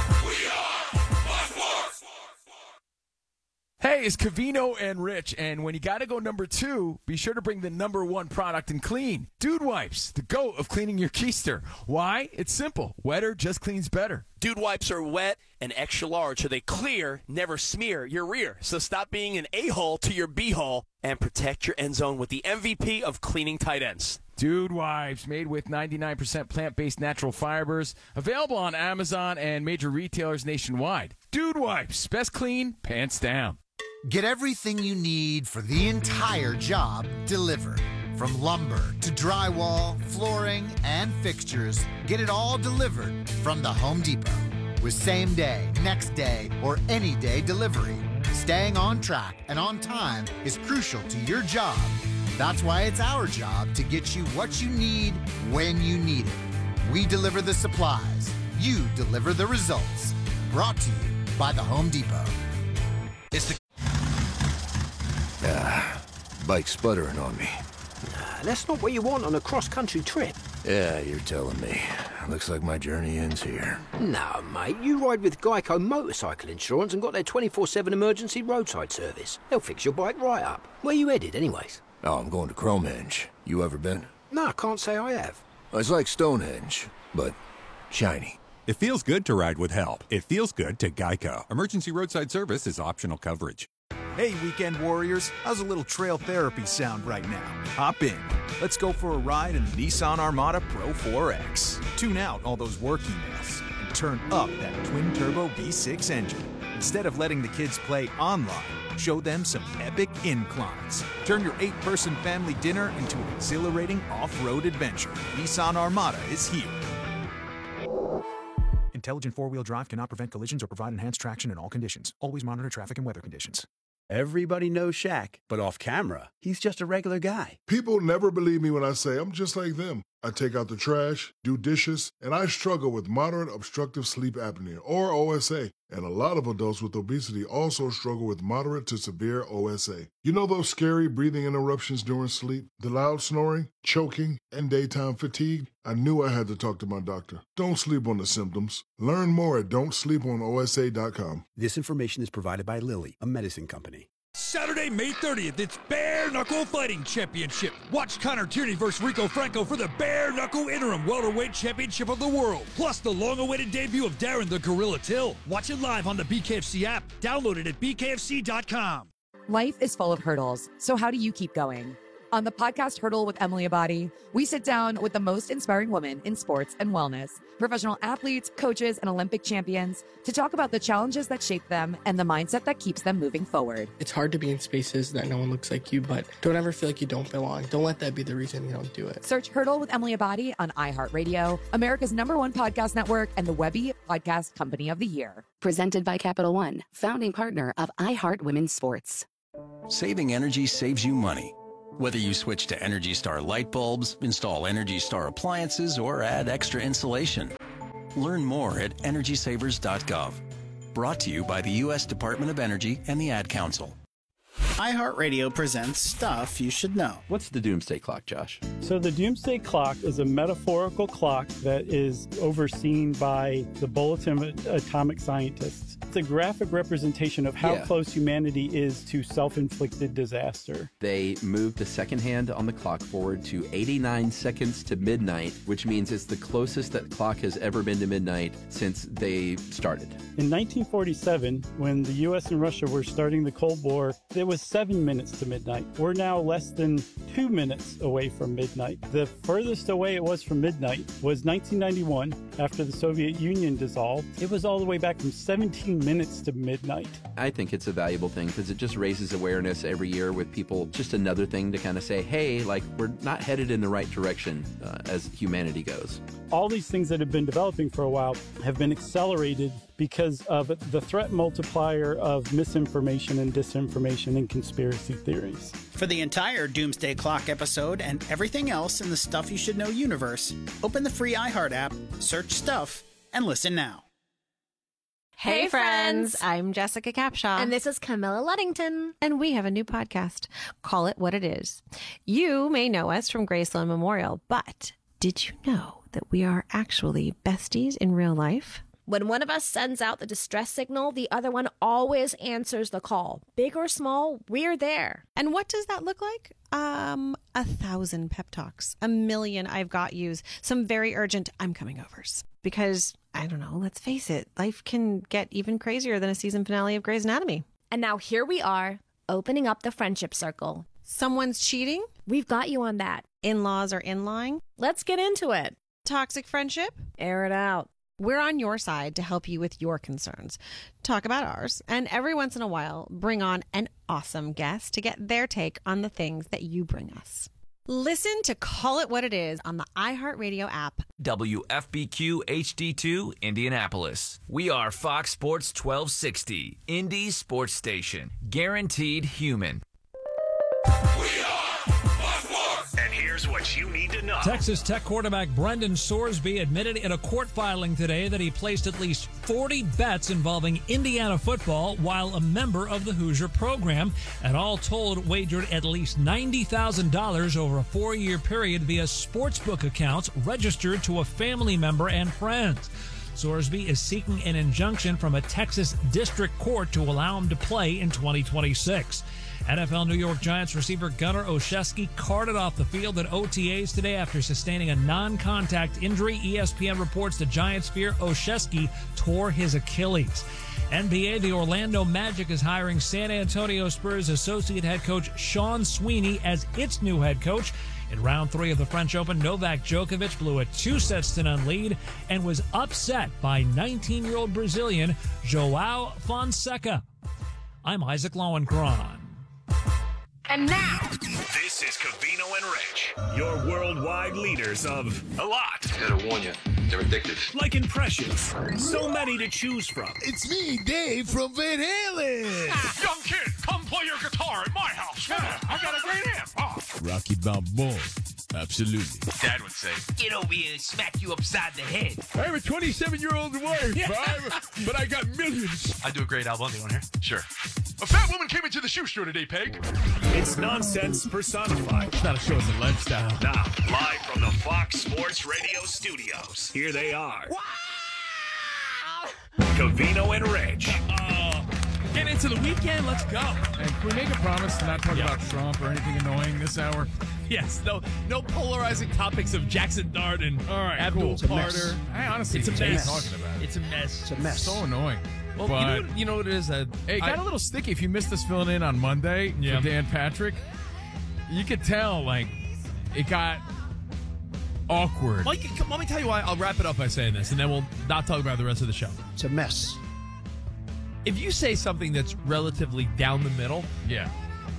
Hey, it's Covino and Rich, and when you got to go number two, be sure to bring the number one product in clean. Dude Wipes, the goat of cleaning your keister. Why? It's simple. Wetter just cleans better.
Dude Wipes are wet and extra large, so they clear, never smear your rear. So stop being an a-hole to your b-hole and protect your end zone with the M V P of cleaning tight ends.
Dude Wipes, made with ninety-nine percent plant-based natural fibers. Available on Amazon and major retailers nationwide. Dude Wipes, best clean, pants down.
Get everything you need for the entire job delivered. From lumber to drywall, flooring, and fixtures, get it all delivered from the Home Depot. With same day, next day, or any day delivery, staying on track and on time is crucial to your job. That's why it's our job to get you what you need when you need it. We deliver the supplies. You deliver the results. Brought to you by the Home Depot.
It's the Ah, bike sputtering on me.
Nah, that's not what you want on a cross-country trip.
Yeah, you're telling me. Looks like my journey ends here.
No, mate, you ride with Geico Motorcycle Insurance and got their twenty-four seven emergency roadside service. They'll fix your bike right up. Where you headed, anyways?
Oh, I'm going to Cromehenge. You ever been?
No, I can't say I have.
It's like Stonehenge, but shiny.
It feels good to ride with help. It feels good to Geico. Emergency roadside service is optional coverage.
Hey, weekend warriors, how's a little trail therapy sound right now? Hop in. Let's go for a ride in the Nissan Armada Pro four X. Tune out all those work emails and turn up that twin-turbo V six engine. Instead of letting the kids play online, show them some epic inclines. Turn your eight-person family dinner into an exhilarating off-road adventure. Nissan Armada is here. Intelligent four-wheel drive cannot prevent collisions or provide enhanced traction in all conditions. Always monitor traffic and weather conditions.
Everybody knows Shaq, but off camera, he's just a regular guy.
People never believe me when I say I'm just like them. I take out the trash, do dishes, and I struggle with moderate obstructive sleep apnea, or O S A. And a lot of adults with obesity also struggle with moderate to severe O S A. You know those scary breathing interruptions during sleep? The loud snoring, choking, and daytime fatigue? I knew I had to talk to my doctor. Don't sleep on the symptoms. Learn more at don't sleep on O S A dot com.
This information is provided by Lilly, a medicine company.
Saturday, May thirtieth, it's Bare Knuckle Fighting Championship. Watch Connor Tierney versus Rico Franco for the Bare Knuckle Interim Welterweight Championship of the World. Plus the long-awaited debut of Darren the Gorilla Till. Watch it live on the B K F C app. Download it at B K F C dot com.
Life is full of hurdles, so how do you keep going? On the podcast Hurdle with Emily Abadi, we sit down with the most inspiring women in sports and wellness, professional athletes, coaches, and Olympic champions, to talk about the challenges that shape them and the mindset that keeps them moving forward.
It's hard to be in spaces that no one looks like you, but don't ever feel like you don't belong. Don't let that be the reason you don't do it.
Search Hurdle with Emily Abadi on iHeartRadio, America's number one podcast network, and the Webby Podcast Company of the Year.
Presented by Capital One, founding partner of iHeart Women's Sports.
Saving energy saves you money. Whether you switch to Energy Star light bulbs, install Energy Star appliances, or add extra insulation. Learn more at energy savers dot gov. Brought to you by the U S Department of Energy and the Ad Council.
iHeartRadio presents Stuff You Should Know.
What's the Doomsday Clock, Josh?
So the Doomsday Clock is a metaphorical clock that is overseen by the Bulletin of Atomic Scientists. It's a graphic representation of how
Yeah.
close humanity is to self-inflicted disaster.
They moved the second hand on the clock forward to eighty-nine seconds to midnight, which means it's the closest that clock has ever been to midnight since they started.
In nineteen forty-seven, when the U S and Russia were starting the Cold War, it was seven minutes to midnight. We're now less than two minutes away from midnight. The furthest away it was from midnight was nineteen ninety-one, after the Soviet Union dissolved. It was all the way back from seventeen minutes to midnight.
I think it's a valuable thing because it just raises awareness every year with people. Just another thing to kind of say, hey, like, we're not headed in the right direction uh, as humanity goes.
All these things that have been developing for a while have been accelerated because of the threat multiplier of misinformation and disinformation and conspiracy theories.
For the entire Doomsday Clock episode and everything else in the Stuff You Should Know universe, open the free iHeart app, search Stuff, and listen now.
Hey, hey friends. friends, I'm Jessica Capshaw.
And this is Camilla Luddington.
And we have a new podcast, Call It What It Is. You may know us from Graceland Memorial, but did you know that we are actually besties in real life?
When one of us sends out the distress signal, the other one always answers the call. Big or small, we're there.
And what does that look like? Um, a thousand pep talks, a million I've got yous, some very urgent I'm coming overs. Because, I don't know, let's face it, life can get even crazier than a season finale of Grey's Anatomy.
And now here we are, opening up the friendship circle.
Someone's cheating?
We've got you on that.
In-laws are in-lying?
Let's get into it.
Toxic friendship?
Air it out.
We're on your side to help you with your concerns. Talk about ours, and every once in a while, bring on an awesome guest to get their take on the things that you bring us. Listen to Call It What It Is on the iHeartRadio app.
W F B Q H D two, Indianapolis. We are Fox Sports twelve sixty, Indy Sports Station. Guaranteed human.
And here's what you need to know.
Texas Tech quarterback Brendan Sorsby admitted in a court filing today that he placed at least forty bets involving Indiana football while a member of the Hoosier program, and all told wagered at least ninety thousand dollars over a four-year period via sportsbook accounts registered to a family member and friends. Sorsby is seeking an injunction from a Texas district court to allow him to play in twenty twenty-six. N F L New York Giants receiver Gunnar Olszewski carted off the field at O T As today after sustaining a non-contact injury. E S P N reports the Giants fear Olszewski tore his Achilles. N B A, the Orlando Magic is hiring San Antonio Spurs associate head coach Sean Sweeney as its new head coach. In round three of the French Open, Novak Djokovic blew a two sets to none lead and was upset by nineteen-year-old Brazilian João Fonseca. I'm Isaac Lowenkron.
And now,
this is Covino and Rich, your worldwide leaders of a lot.
I gotta warn you, they're addictive.
Like impressions, so many to choose from.
It's me, Dave from Van Halen.
Ah, young kid, come play your guitar at my house. Yeah, I got a great amp. Oh.
Rocky Balboa. Absolutely.
Dad would say,
get over here and smack you upside the head.
I have a twenty-seven-year-old wife,
Yeah.
Bob, but I got millions.
I do a great album. Do you want to hear?
Sure. A fat woman came into the shoe store today, Peg. It's nonsense personified.
It's not a show, it's a lifestyle.
Now, live from the Fox Sports Radio studios, here they are. Wow! Covino and Rich.
Uh,
Get into the weekend. Let's go.
And can we make a promise to not talk
Yeah.
about Trump or anything annoying this hour?
Yes, no no polarizing topics of Jackson Dart and
All right,
Abdul
cool. It's a
Carter.
mess. I honestly
it's a
hate
mess.
talking about it.
It's a mess.
It's a mess. So annoying.
Well,
but
you, know what, you know what it is? Uh,
hey, it got
I-
a little sticky. If you missed us filling in on Monday
Yeah.
for Dan Patrick, you could tell, like, it got awkward.
Mike, come, let me tell you why. I'll wrap it up by saying this, and then we'll not talk about the rest of the show.
It's a mess.
If you say something that's relatively down the middle,
yeah,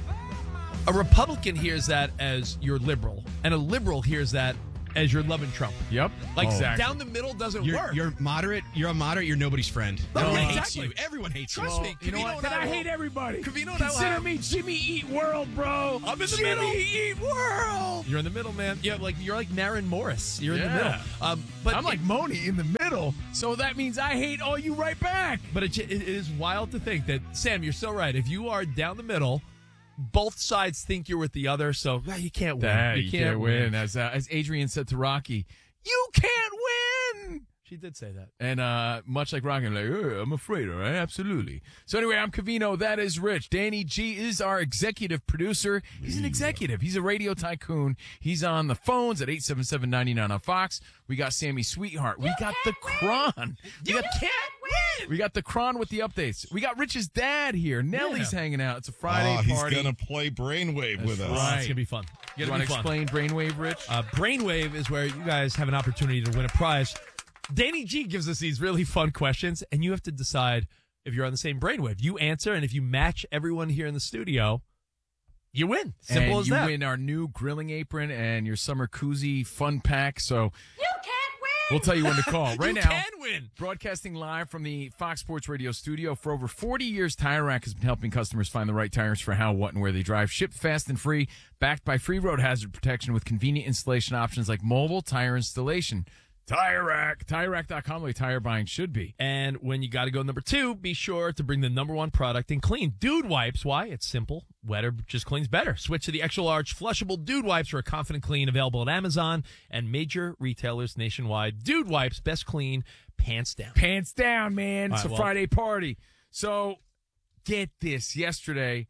a Republican hears that as you're liberal, and a liberal hears that as you're loving Trump.
Yep.
Like,
Oh. Exactly.
down the middle doesn't
You're,
work.
you're moderate. You're a moderate. You're nobody's friend.
No,
Everyone hates
exactly.
you. Everyone hates
Trust
you.
me.
You know
Covino
what?
and
Then I
will-
hate everybody.
Covino and I will
Consider
have-
me Jimmy Eat World, bro.
I'm in the
Jimmy
middle.
Eat World.
You're in the middle, man. Yeah, like you're like Naren Morris. You're in the
Yeah.
middle. Um, but
I'm like
it-
Moni in the middle, so that means I hate all you right back.
But it, it is wild to think that, Sam, you're so right. If you are down the middle, both sides think you're with the other, so well, you can't win.
Nah,
you,
you
can't,
can't win. As uh, as Adrian said to Rocky, you can't win.
She did say that.
And uh, much like Rocky, I'm like, "Uh, I'm afraid, all right? Absolutely. So anyway, I'm Covino. That is Rich. Danny G is our executive producer. He's an executive. He's a radio tycoon. He's on the phones at eight seven seven, nine nine on Fox. We got Sammy Sweetheart. We got the Cron. We got,
can't win.
we got the Cron with the updates. We got Rich's dad here. Nellie's
Yeah.
hanging out. It's a Friday
oh, he's
party.
gonna play Brainwave
That's
with us.
right.
It's gonna be fun.
You
Gonna
want
be
to
fun.
explain Brainwave, Rich?
Uh, Brainwave is where you guys have an opportunity to win a prize. Danny G gives us these really fun questions, and you have to decide if you're on the same brainwave. You answer, and if you match everyone here in the studio, you win. Simple
and
as
you
that.
win our new grilling apron and your summer koozie fun pack. So you can't win. We'll tell you when to call. Right
You
now,
can win.
Broadcasting live from the Fox Sports Radio studio. For over forty years, Tire Rack has been helping customers find the right tires for how, what, and where they drive. Shipped fast and free, backed by free road hazard protection with convenient installation options like mobile tire installation. Tire Rack. Tire Rack dot com, the way tire buying should be.
And when you got to go number two, be sure to bring the number one product in clean. Dude Wipes. Why? It's simple. Wetter just cleans better. Switch to the extra large flushable Dude Wipes for a confident clean, available at Amazon and major retailers nationwide. Dude Wipes, best clean, pants down.
Pants down, man.
All
It's
right,
a
well-
Friday party. So get this. Yesterday,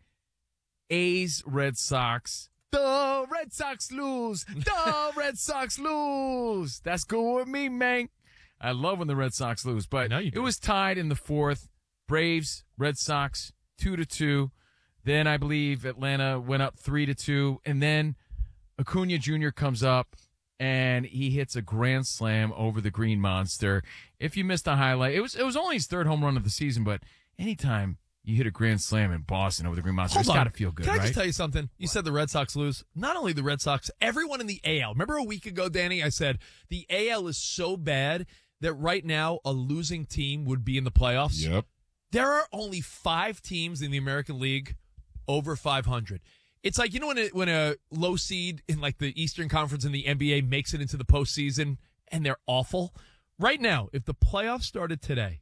A's Red Sox. The Red Sox lose. The Red Sox lose. That's good with me, man. I love when the Red Sox lose, but
know you
it
do.
was tied in the fourth. Braves, Red Sox, two to two. Then I believe Atlanta went up three to two, and then Acuna Junior comes up and he hits a grand slam over the Green Monster. If you missed the highlight, it was it was only his third home run of the season, but anytime you hit a grand slam in Boston over the Green Monster,
Hold
it's
on.
got to feel good,
Can I
right?
just tell you something? You said the Red Sox lose. Not only the Red Sox, everyone in the A L. Remember a week ago, Danny, I said the A L is so bad that right now a losing team would be in the playoffs.
Yep.
There are only five teams in the American League over five hundred. It's like, you know, when a, when a low seed in like the Eastern Conference in the N B A makes it into the postseason and they're awful? Right now, if the playoffs started today,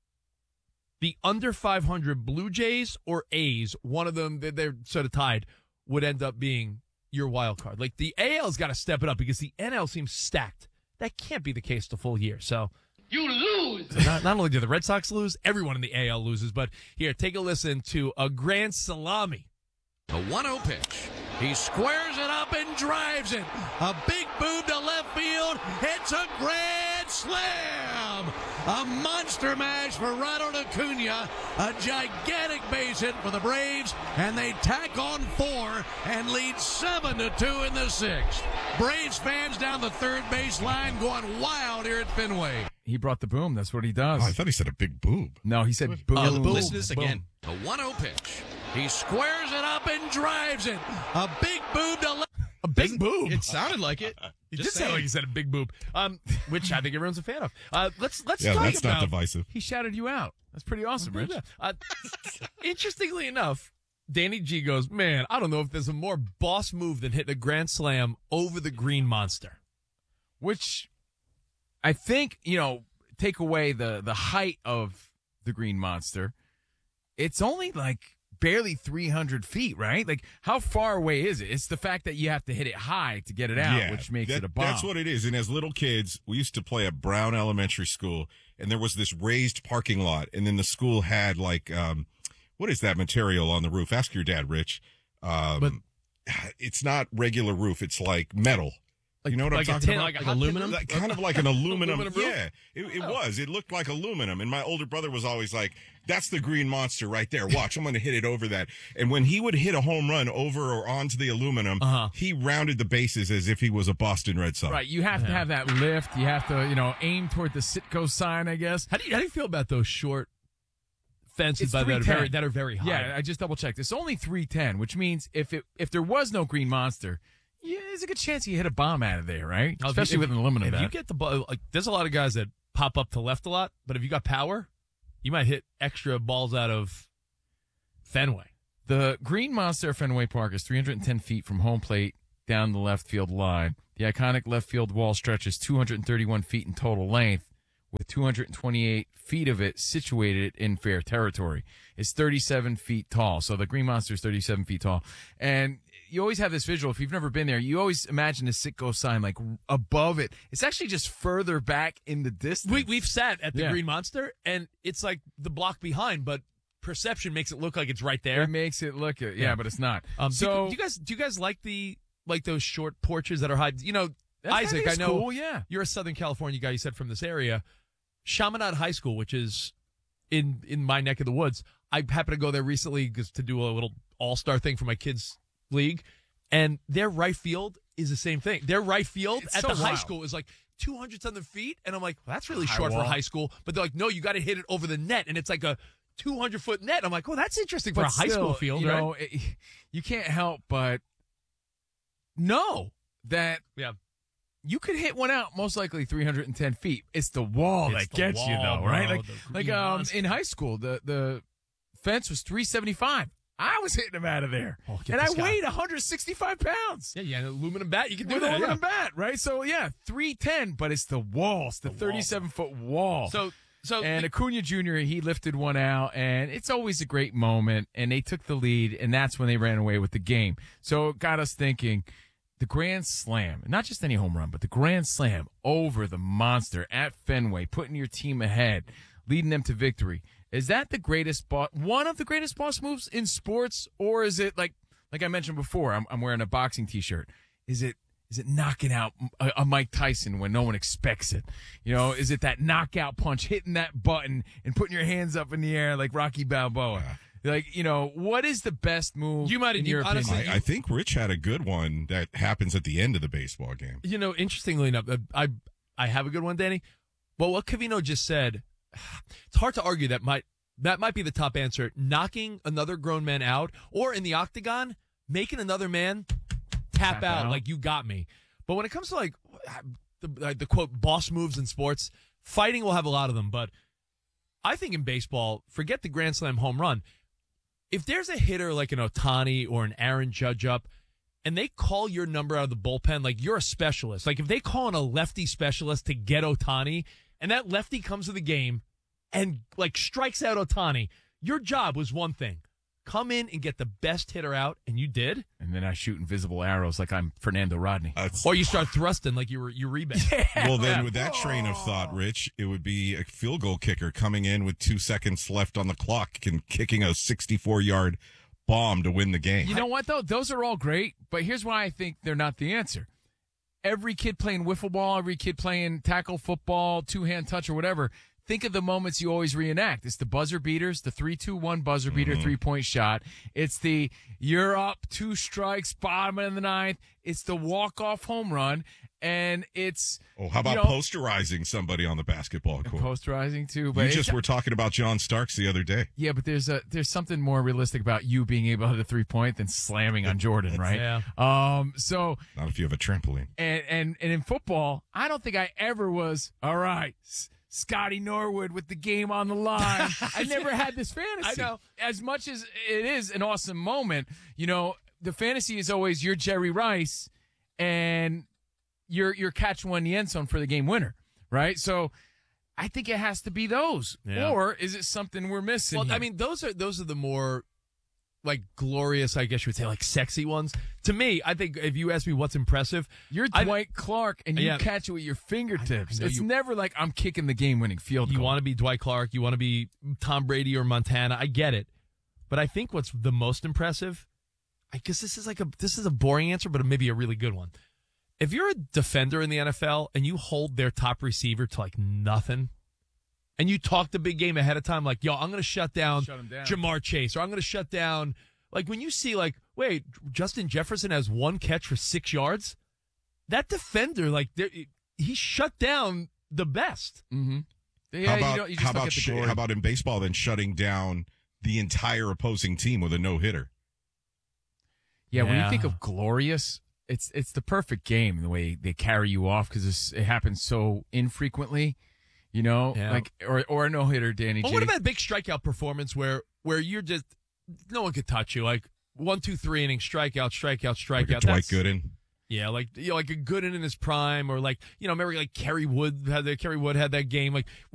the under five hundred Blue Jays or A's, one of them, they're, they're sort of tied, would end up being your wild card. Like, the A L's got to step it up because the N L seems stacked. That can't be the case the full year. So
You lose.
so not, not only do the Red Sox lose, everyone in the A L loses. But here, take a listen to a grand salami.
The one oh pitch. He squares it up and drives it. A big boom to left field. It's a grand slam. A monster mash for Ronald Acuna. A gigantic base hit for the Braves. And they tack on four and lead seven to two in the sixth. Braves fans down the third base line going wild here at Fenway.
He brought the boom. That's what he does.
Oh, I thought he said a big boob.
No, he said boom.
Oh, the boom.
Listen to this again.
The one oh pitch. He squares it up and drives it. A big boom to left.
A big boob.
It sounded like it.
It
Just
did sound
saying.
like he said a big boob, um, which I think everyone's a fan of. Uh, let's let's
Yeah,
talk
that's
about.
not divisive.
He shouted you out. That's pretty awesome, Rich.
Uh, interestingly enough, Danny G goes, man, I don't know if there's a more boss move than hitting a grand slam over the Green Monster.
Which I think, you know, take away the, the height of the Green Monster. It's only like barely three hundred feet, right? Like, how far away is it? It's the fact that you have to hit it high to get it out,
Yeah,
which makes
that-
it a bomb.
That's what it is. And as little kids, we used to play at Brown Elementary School, and there was this raised parking lot, and then the school had like um, what is that material on the roof? Ask your dad, Rich. Um,
But-
it's not regular roof. It's like metal.
Like-
you know what
like a
I'm talking
tin-
about?
like a hot tin
aluminum?
roof?
Like, kind of like an aluminum.
Aluminum roof?
Yeah, it, it was. It looked like aluminum. And my older brother was always like, that's the green monster right there. Watch, I'm going to hit it over that. And when he would hit a home run over or onto the aluminum,
Uh-huh.
he rounded the bases as if he was a Boston Red Sox.
Right, you have to have that lift. You have to, you know, aim toward the Sitco sign, I guess.
How do you how do you feel about those short fences
It's
by that are
three ten.
very that are very high?
Yeah, I just double checked. It's only three ten, which means if it if there was no green monster, yeah, there's a good chance you hit a bomb out of there, right?
Now, if you-
Especially
if
with an
you-
aluminum
If
bat.
you get the ball, like there's a lot of guys that pop up to left a lot, but if you got power, you might hit extra balls out of Fenway.
The Green Monster at Fenway Park is three hundred ten feet from home plate down the left field line. The iconic left field wall stretches two hundred thirty-one feet in total length, with two hundred twenty-eight feet of it situated in fair territory. It's thirty-seven feet tall, so the Green Monster is thirty-seven feet tall. And you always have this visual, if you've never been there, you always imagine the Sitco sign like above it. It's actually just further back in the distance.
We we've sat at the
Yeah.
Green Monster, and it's like the block behind, but perception makes it look like it's right there.
It makes it look it, yeah,
Yeah.
but it's not.
Um,
so
do, you- do you guys do you guys like the like those short porches that are high? You know,
That's- I
Isaac,
think
I
it's
know
cool, yeah.
you're a Southern California guy. You said from this area, Chaminade High School, which is in in my neck of the woods. I happened to go there recently just to do a little all star thing for my kids' league, and their right field is the same thing. Their right field
It's
at
so
the high
wild.
school is like two hundred something feet, and I'm like, well, that's really
High
short
wall.
for high school. But they're like, no, you got to hit it over the net, and it's like a two hundred foot net. I'm like, oh, that's interesting for
But
a high
still,
school field,
you
right?
know, it, you can't help but know that
yeah.
you could hit one out most likely three hundred ten feet. It's the wall
It's
that
the
gets you,
wall,
though, right?
bro,
Like,
the
like
green
um,
monster.
in high school, the the fence was three seventy-five. I was hitting them out of there,
Oh, get
and I
this guy.
weighed one hundred sixty-five pounds.
Yeah, yeah, an aluminum bat, you can do
With
that.
aluminum
yeah.
bat, right? So yeah, three ten, but it's the wall, it's the, thirty-seven foot wall.
So, so
And Acuna Junior, he lifted one out, and it's always a great moment. And they took the lead, and that's when they ran away with the game. So it got us thinking, the Grand Slam, not just any home run, but the Grand Slam over the Monster at Fenway, putting your team ahead, leading them to victory. Is that the greatest boss, one of the greatest boss moves in sports, or is it like, like I mentioned before, I'm, I'm wearing a boxing T-shirt. Is it? Is it knocking out a, a Mike Tyson when no one expects it? You know, is it that knockout punch, hitting that button and putting your hands up in the air like Rocky Balboa? Like, you know, what is the best move?
You might have-
in
you-
your
honestly,
opinion?
I, I think Rich had a good one that happens at the end of the baseball game.
You know, interestingly enough, uh, I I have a good one, Danny. Well, what Covino just said, it's hard to argue that might that might be the top answer. Knocking another grown man out, or in the octagon, making another man tap,
Tap
out,
out.
like you got me. But when it comes to like the, uh, the quote boss moves in sports, fighting will have a lot of them. But I think in baseball, forget the Grand Slam home run. If there's a hitter like an Ohtani or an Aaron Judge up, and they call your number out of the bullpen, like you're a specialist. Like if they call in a lefty specialist to get Ohtani, and that lefty comes to the game and like strikes out Ohtani, your job was one thing: come in and get the best hitter out, and you did.
And then I shoot invisible arrows like I'm Fernando Rodney.
Or you start thrusting like you were you rebound.
Well, then with that train of thought, Rich, it would be a field goal kicker coming in with two seconds left on the clock and kicking a sixty-four yard bomb to win the game.
You know what, though? Those are all great, but here's why I think they're not the answer. Every kid playing wiffle ball, every kid playing tackle football, two-hand touch or whatever, think of the moments you always reenact. It's the buzzer beaters, the three two one buzzer beater,
Mm-hmm.
three-point shot. It's the you're up, two strikes, bottom of the ninth. It's the walk-off home run, and it's...
Oh, how about
you know,
posterizing somebody on the basketball court?
Posterizing, too. But
You
it's-
just were talking about John Starks the other day.
Yeah, but there's a there's something more realistic about you being able to hit a three point than slamming on Jordan, right?
Yeah.
Um. So
Not if you have a trampoline.
and and and in football, I don't think I ever was all right. S- Scotty Norwood with the game on the line. I never had this fantasy.
I know.
As much as it is an awesome moment, you know, the fantasy is always you're Jerry Rice and you're you're catch one in the end zone for the game winner, right? So I think it has to be those.
Yeah.
Or is it something we're missing?
Well,
here?
I mean, those are those are the more like glorious, I guess you would say, like sexy ones. To me, I think if you ask me what's impressive,
You're
I-
Dwight Clark, and you
Yeah.
catch it with your fingertips.
I know
It's
you-
never like I'm kicking the game-winning field
you
goal.
want to be Dwight Clark, you want to be Tom Brady or Montana. I get it, But I think what's the most impressive, I guess this is like a this is a boring answer, but maybe a really good one. If you're a defender in the N F L and you hold their top receiver to like nothing, and you talk the big game ahead of time, like, yo, I'm going to shut down,
Shut him down.
Jamar Chase, or I'm going to shut down, like when you see like, wait, Justin Jefferson has one catch for six yards, that defender, like, he shut down the best.
Mm-hmm. Yeah,
how
you
about,
don't- you just
how,
don't
about
get the
sh-
glory.
how about in baseball then shutting down the entire opposing team with a no-hitter?
Yeah, when you
Yeah.
think of glorious, it's it's the perfect game, the way they carry you off, because it happens so infrequently, you know,
Yeah.
like or or a no hitter, Danny
Well,
G.
what about a big strikeout performance where where you're just no one could touch you, like one, two, three innings, strikeout, strikeout, strikeout.
Like a Dwight
That's-
Gooden.
Yeah, like you know, like a Gooden in his prime, or like you know, remember like Kerry Wood had the Kerry Wood had that game, like.